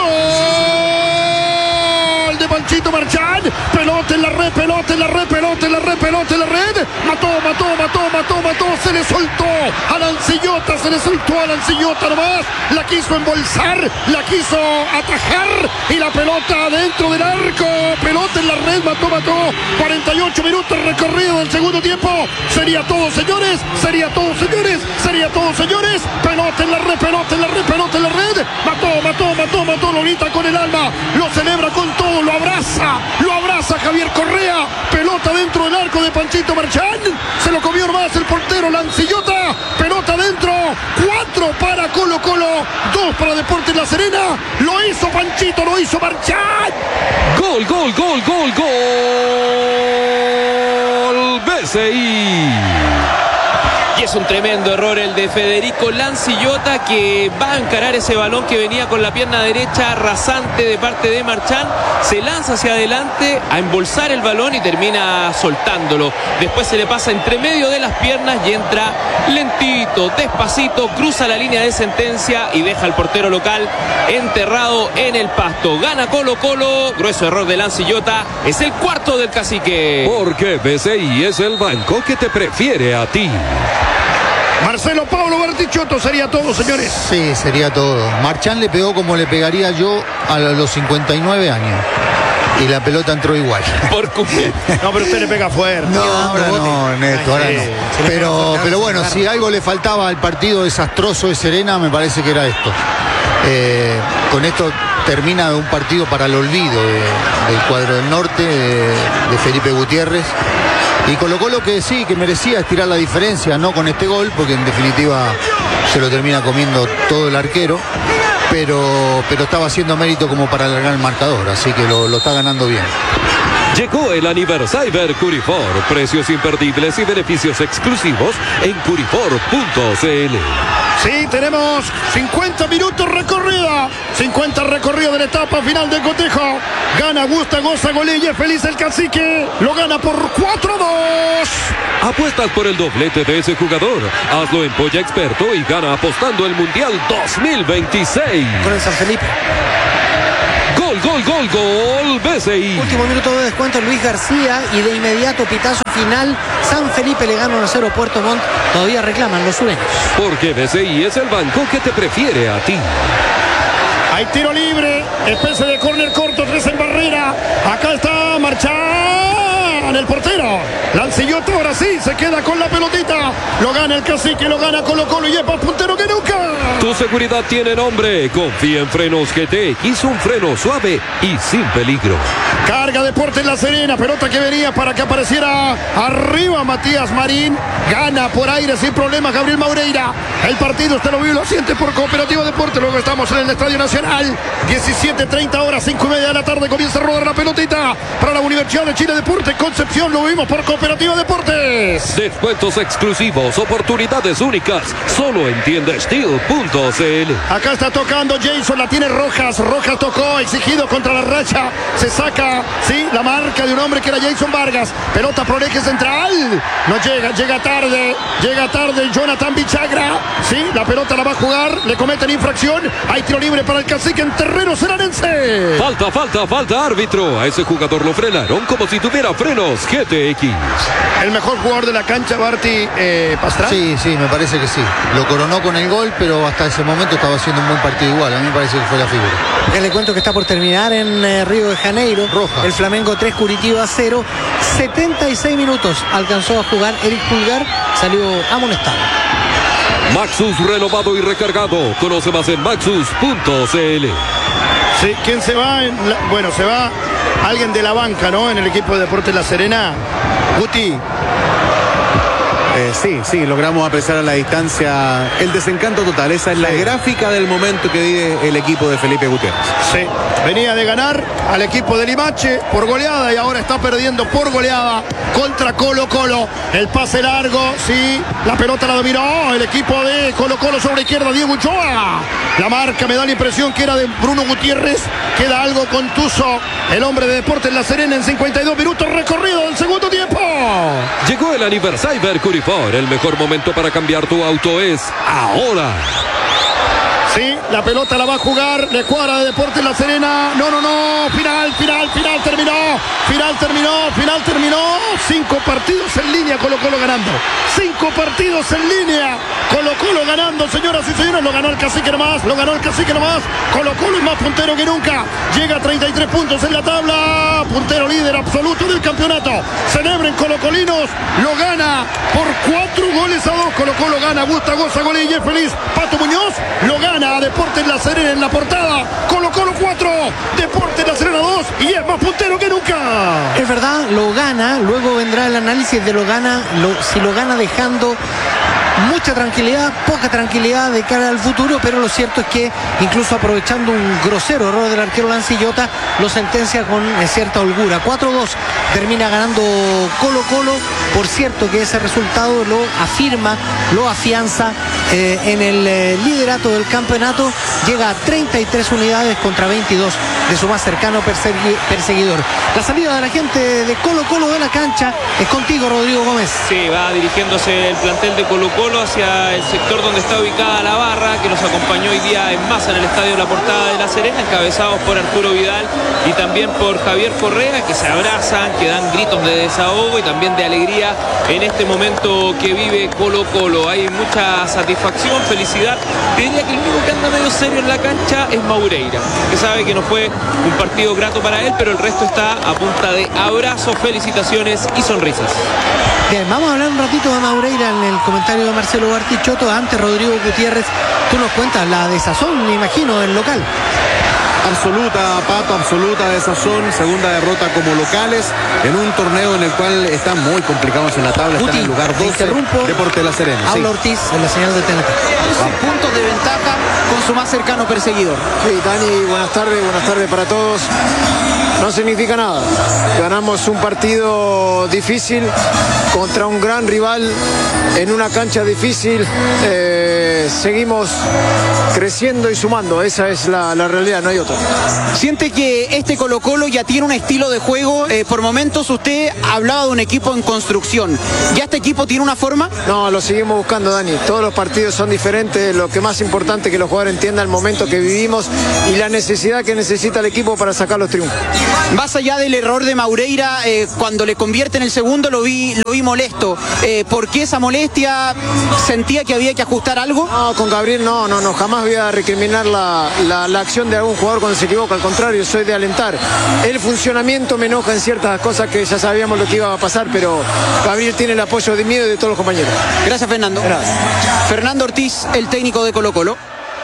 gol de Panchito Marchán, pelota en la red, pelota en la red, pelota en la red, pelota en la red, mató, se le soltó a Lancillota, nomás, la quiso embolsar, la quiso atajar, y la pelota dentro del arco, pelota en la red, mató, 48 minutos recorrido del segundo tiempo, sería todo, señores, pelota en la red, pelota en la red, pelota en la red, mató, lo grita con el alma, lo celebra con todo, lo abraza Javier Correa, pelota dentro del arco de Panchito Marchán, se lo comió nomás el portero Lancillota, pelota dentro, 4 para Colo-Colo, 2 para Deportes La Serena, lo hizo Panchito, lo hizo Marchán. Gol, BCI. Y es un tremendo error el de Federico Lancillota, que va a encarar ese balón que venía con la pierna derecha rasante de parte de Marchán. Se lanza hacia adelante a embolsar el balón y termina soltándolo. Después se le pasa entre medio de las piernas y entra lentito, despacito, cruza la línea de sentencia y deja al portero local enterrado en el pasto. Gana Colo-Colo, grueso error de Lancillota, es el cuarto del Cacique. Porque BCI es el banco que te prefiere a ti. Marcelo Pablo Bartichotto, sería todo, señores. Sí, sería todo. Marchán le pegó como le pegaría yo a los 59 años. Y la pelota entró igual. Por cumplir. No, pero usted le pega fuerte. No, ahora no, Ernesto, ahora no. Pero bueno, si algo le faltaba al partido desastroso de Serena, me parece que era esto. Con esto termina un partido para el olvido del cuadro del norte, de Felipe Gutiérrez. Y Colo-Colo que sí, que merecía estirar la diferencia, no con este gol, porque en definitiva se lo termina comiendo todo el arquero, pero estaba haciendo mérito como para alargar el marcador, así que lo está ganando bien. Llegó el aniversario Curifor. Precios imperdibles y beneficios exclusivos en curifor.cl. Sí, tenemos 50 minutos recorrida. 50 recorrido de la etapa final del cotejo. Gana, gusta, goza, golilla, feliz el cacique. Lo gana por 4-2. Apuestas por el doblete de ese jugador. Hazlo en Polla Experto y gana apostando el Mundial 2026. Con el San Felipe. Gol, BCI. Último minuto de descuento Luis García y de inmediato pitazo final. San Felipe le gana 1-0 Puerto Montt. Todavía reclaman los sureños. Porque BCI es el banco que te prefiere a ti. Hay tiro libre, especie de córner corto, 3 en barrera. Acá está Marchán, el portero. Lancillota ahora sí, se queda con la pelotita. Lo gana el cacique, lo gana Colo Colo y es más puntero que nunca. Tu seguridad tiene nombre. Confía en Frenos GTX, un freno suave y sin peligro. Carga Deportes La Serena, pelota que venía para que apareciera arriba Matías Marín. Gana por aire sin problemas Gabriel Maureira. El partido usted lo vive y lo siente por Cooperativa Deportes. Luego estamos en el Estadio Nacional. 17:30 horas, 5:30 de la tarde. Comienza a rodar la pelotita para la Universidad de Chile Deportes Concepción. Lo vimos por Cooperativa Deportes. Descuentos exclusivos, oportunidades únicas. Solo en tiendasteel.cl. Acá está tocando Jason, la tiene Rojas. Rojas tocó, exigido contra la racha. Se saca, sí, la marca de un hombre que era Jason Vargas. Pelota por eje central. No llega tarde Jonathan Bichagra. Sí, la pelota la va a jugar. Le cometen infracción. Hay tiro libre para el cacique en terreno seranense. Falta árbitro. A ese jugador lo frenaron como si tuviera frenos GTX. El mejor jugador de la cancha, Barty, Pastrana. Sí, me parece que sí. Lo coronó con el gol, pero hasta ese momento estaba haciendo un buen partido igual. A mí me parece que fue la figura. Le cuento que está por terminar en Río de Janeiro. Roja. El Flamengo 3, Curitiba 0. 76 minutos alcanzó a jugar Eric Pulgar. Salió amonestado. Maxus renovado y recargado. Conoce más en maxus.cl. Sí, ¿quién se va? Se va alguien de la banca, ¿no? En el equipo de Deportes La Serena. Guti. Sí, logramos apreciar a la distancia el desencanto total. Esa es la gráfica del momento que vive el equipo de Felipe Gutiérrez. Sí, venía de ganar al equipo de Limache por goleada y ahora está perdiendo por goleada contra Colo Colo. El pase largo, sí, la pelota la dominó el equipo de Colo Colo sobre izquierda, Diego Ochoa. La marca me da la impresión que era de Bruno Gutiérrez. Queda algo contuso el hombre de Deportes La Serena en 52 minutos recorrido del segundo tiempo. Llegó el aniversario Curifor. El mejor momento para cambiar tu auto es ahora. Sí, la pelota la va a jugar, le cuadra de Deportes La Serena. No, final terminó. 5 partidos en línea, Colo Colo ganando. 5 partidos en línea, Colo Colo ganando, señoras y señores. Lo ganó el cacique nomás. Colo Colo es más puntero que nunca. Llega a 33 puntos en la tabla. Puntero líder absoluto del campeonato. Celebren colocolinos, lo gana por 4-2. Colo Colo gana, gusta, goza, golilla, feliz. Pato Muñoz lo gana a Deportes La Serena en la portada. Colo Colo 4, Deportes La Serena 2 y es más puntero que nunca. Es verdad, lo gana. Luego vendrá el análisis de si lo gana dejando mucha tranquilidad, poca tranquilidad de cara al futuro, pero lo cierto es que incluso aprovechando un grosero error del arquero Lancillota, lo sentencia con cierta holgura. 4-2 termina ganando Colo Colo. Por cierto que ese resultado lo afirma, lo afianza en el liderato del campeonato. Llega a 33 unidades contra 22 de su más cercano perseguidor. La salida de la gente de Colo Colo de la cancha es contigo, Rodrigo Gómez. Sí, va dirigiéndose el plantel de Colo Colo hacia el sector donde está ubicada la barra, que nos acompañó hoy día en masa en el estadio La Portada de La Serena, encabezados por Arturo Vidal y también por Javier Correa, que se abrazan, que dan gritos de desahogo y también de alegría en este momento que vive Colo Colo. Hay mucha satisfacción, felicidad. Te diría que el único que anda medio serio en la cancha es Maureira, que sabe que no fue un partido grato para él, pero el resto está a punta de abrazos, felicitaciones y sonrisas. Bien, vamos a hablar un ratito de Maureira en el comentario de Marcelo Bartichotto. Antes, Rodrigo Gutiérrez, tú nos cuentas la desazón, me imagino, del local. absoluta, Pato, absoluta de sazón. Segunda derrota como locales en un torneo en el cual están muy complicados en la tabla. Están en el lugar 12. Deporte de La Serena. Habla Ortiz en la señal de TNT. 12 puntos de ventaja con su más cercano perseguidor. Sí, Dani, buenas tardes para todos. No significa nada. Ganamos un partido difícil contra un gran rival en una cancha difícil. Seguimos creciendo y sumando. Esa es la realidad, no hay otra. ¿Siente que este Colo-Colo ya tiene un estilo de juego? Por momentos usted hablaba de un equipo en construcción. ¿Ya este equipo tiene una forma? No, lo seguimos buscando, Dani. Todos los partidos son diferentes. Lo que más importante es que los jugadores entiendan el momento que vivimos y la necesidad que necesita el equipo para sacar los triunfos. Más allá del error de Maureira, cuando le convierte en el segundo lo vi molesto. ¿Por qué esa molestia? ¿Sentía que había que ajustar algo? No, con Gabriel no, jamás voy a recriminar la acción de algún jugador cuando se equivoca. Al contrario, soy de alentar. El funcionamiento me enoja en ciertas cosas que ya sabíamos lo que iba a pasar, pero Gabriel tiene el apoyo de mí y de todos los compañeros. Gracias, Fernando. Gracias. Fernando Ortiz, el técnico de Colo-Colo.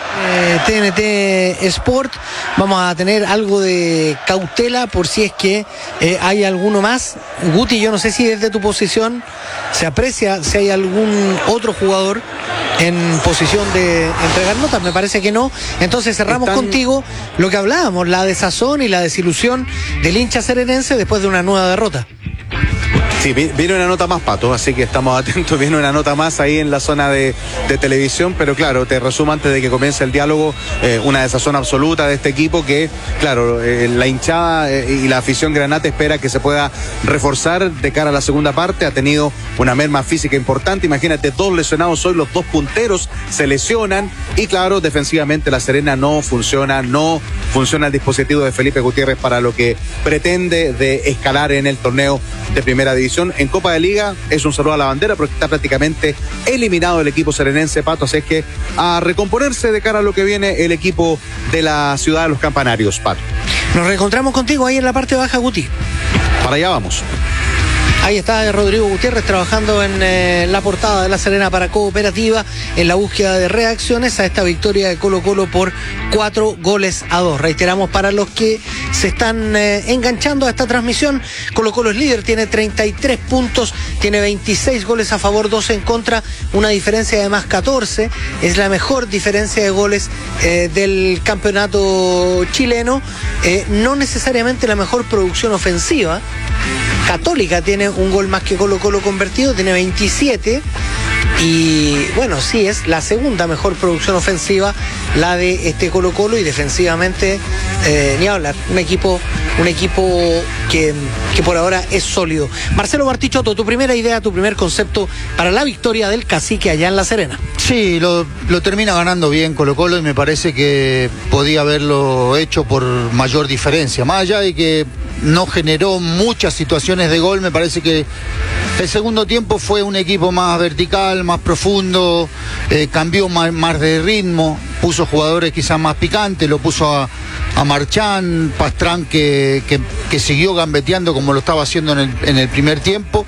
TNT Sport, vamos a tener algo de cautela por si es que hay alguno más. Guti, yo no sé si desde tu posición se aprecia si hay algún otro jugador en posición de entregar notas, me parece que no. Entonces cerramos contigo lo que hablábamos, la desazón y la desilusión del hincha serenense después de una nueva derrota. Sí, viene una nota más, Pato, así que estamos atentos, viene una nota más ahí en la zona de televisión, pero claro, te resumo antes de que comience el diálogo, una desazón absoluta de este equipo que, claro, la hinchada y la afición granate espera que se pueda reforzar de cara a la segunda parte. Ha tenido una merma física importante, imagínate, 2 lesionados hoy, los 2 punteros se lesionan y claro, defensivamente La Serena no funciona el dispositivo de Felipe Gutiérrez para lo que pretende de escalar en el torneo de primera división. En Copa de Liga es un saludo a la bandera porque está prácticamente eliminado el equipo serenense, Pato, así es que a recomponerse de cara a lo que viene el equipo de la ciudad de los Campanarios, Pato. Nos reencontramos contigo ahí en la parte baja, Guti. Para allá vamos. Ahí está Rodrigo Gutiérrez trabajando en la portada de La Serena para Cooperativa en la búsqueda de reacciones a esta victoria de Colo-Colo por 4-2. Reiteramos para los que se están enganchando a esta transmisión, Colo-Colo es líder, tiene 33 puntos, tiene 26 goles a favor, 2 en contra, una diferencia de más 14, es la mejor diferencia de goles del campeonato chileno, no necesariamente la mejor producción ofensiva. Católica tiene un gol más que Colo-Colo convertido, tiene 27 y bueno, sí es la segunda mejor producción ofensiva la de este Colo-Colo y defensivamente ni hablar, un equipo que por ahora es sólido. Marcelo Bartichotto, tu primera idea, tu primer concepto para la victoria del Cacique allá en La Serena. Sí, lo termina ganando bien Colo-Colo y me parece que podía haberlo hecho por mayor diferencia, más allá de que no generó muchas situaciones de gol. Me parece que el segundo tiempo fue un equipo más vertical, más profundo, cambió más de ritmo, puso jugadores quizás más picantes, lo puso a Marchán, Pastrán que siguió gambeteando como lo estaba haciendo en el primer tiempo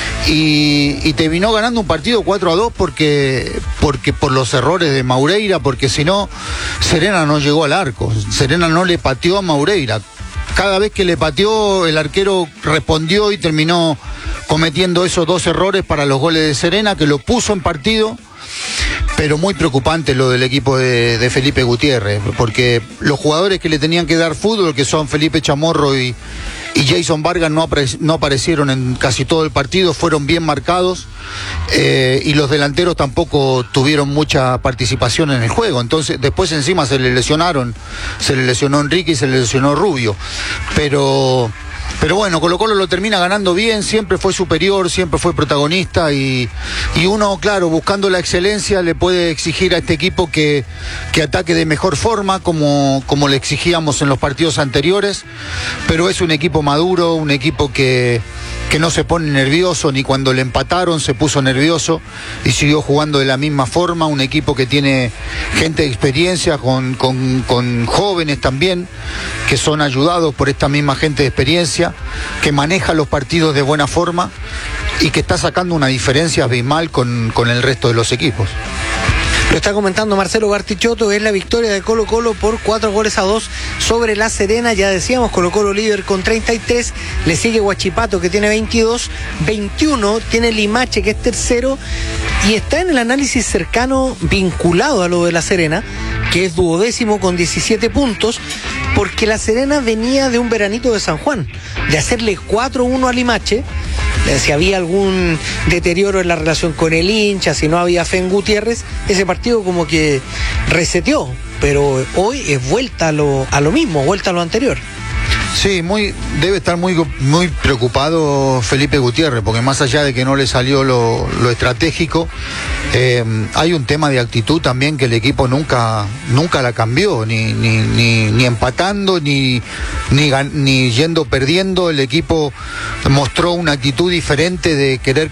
y terminó ganando un partido 4-2 porque por los errores de Maureira, porque si no Serena no llegó al arco, Serena no le pateó a Maureira. Cada vez que le pateó, el arquero respondió y terminó cometiendo esos 2 errores para los goles de Serena, que lo puso en partido, pero muy preocupante lo del equipo de Felipe Gutiérrez, porque los jugadores que le tenían que dar fútbol, que son Felipe Chamorro y Jason Vargas, no aparecieron en casi todo el partido, fueron bien marcados, y los delanteros tampoco tuvieron mucha participación en el juego. Entonces después encima se le lesionó Enrique y se le lesionó Rubio, pero bueno, Colo-Colo lo termina ganando bien, siempre fue superior, siempre fue protagonista y uno, claro, buscando la excelencia le puede exigir a este equipo que ataque de mejor forma como le exigíamos en los partidos anteriores, pero es un equipo maduro, un equipo que no se pone nervioso, ni cuando le empataron se puso nervioso y siguió jugando de la misma forma, un equipo que tiene gente de experiencia con jóvenes también, que son ayudados por esta misma gente de experiencia, que maneja los partidos de buena forma y que está sacando una diferencia abismal con el resto de los equipos. Lo está comentando Marcelo Bartichotto, es la victoria de Colo-Colo por 4-2 sobre La Serena. Ya decíamos, Colo-Colo líder con 33, le sigue Huachipato que tiene 22, 21 tiene Limache que es tercero y está en el análisis cercano vinculado a lo de La Serena, que es 12º con 17 puntos, porque La Serena venía de un veranito de San Juan, de hacerle 4-1 a Limache. Si había algún deterioro en la relación con el hincha, si no había fe en Gutiérrez, ese partido como que reseteó, pero hoy es vuelta a lo mismo, vuelta a lo anterior. Sí, debe estar muy preocupado Felipe Gutiérrez, porque más allá de que no le salió lo estratégico, hay un tema de actitud también que el equipo nunca la cambió, ni empatando, ni yendo perdiendo. El equipo mostró una actitud diferente de querer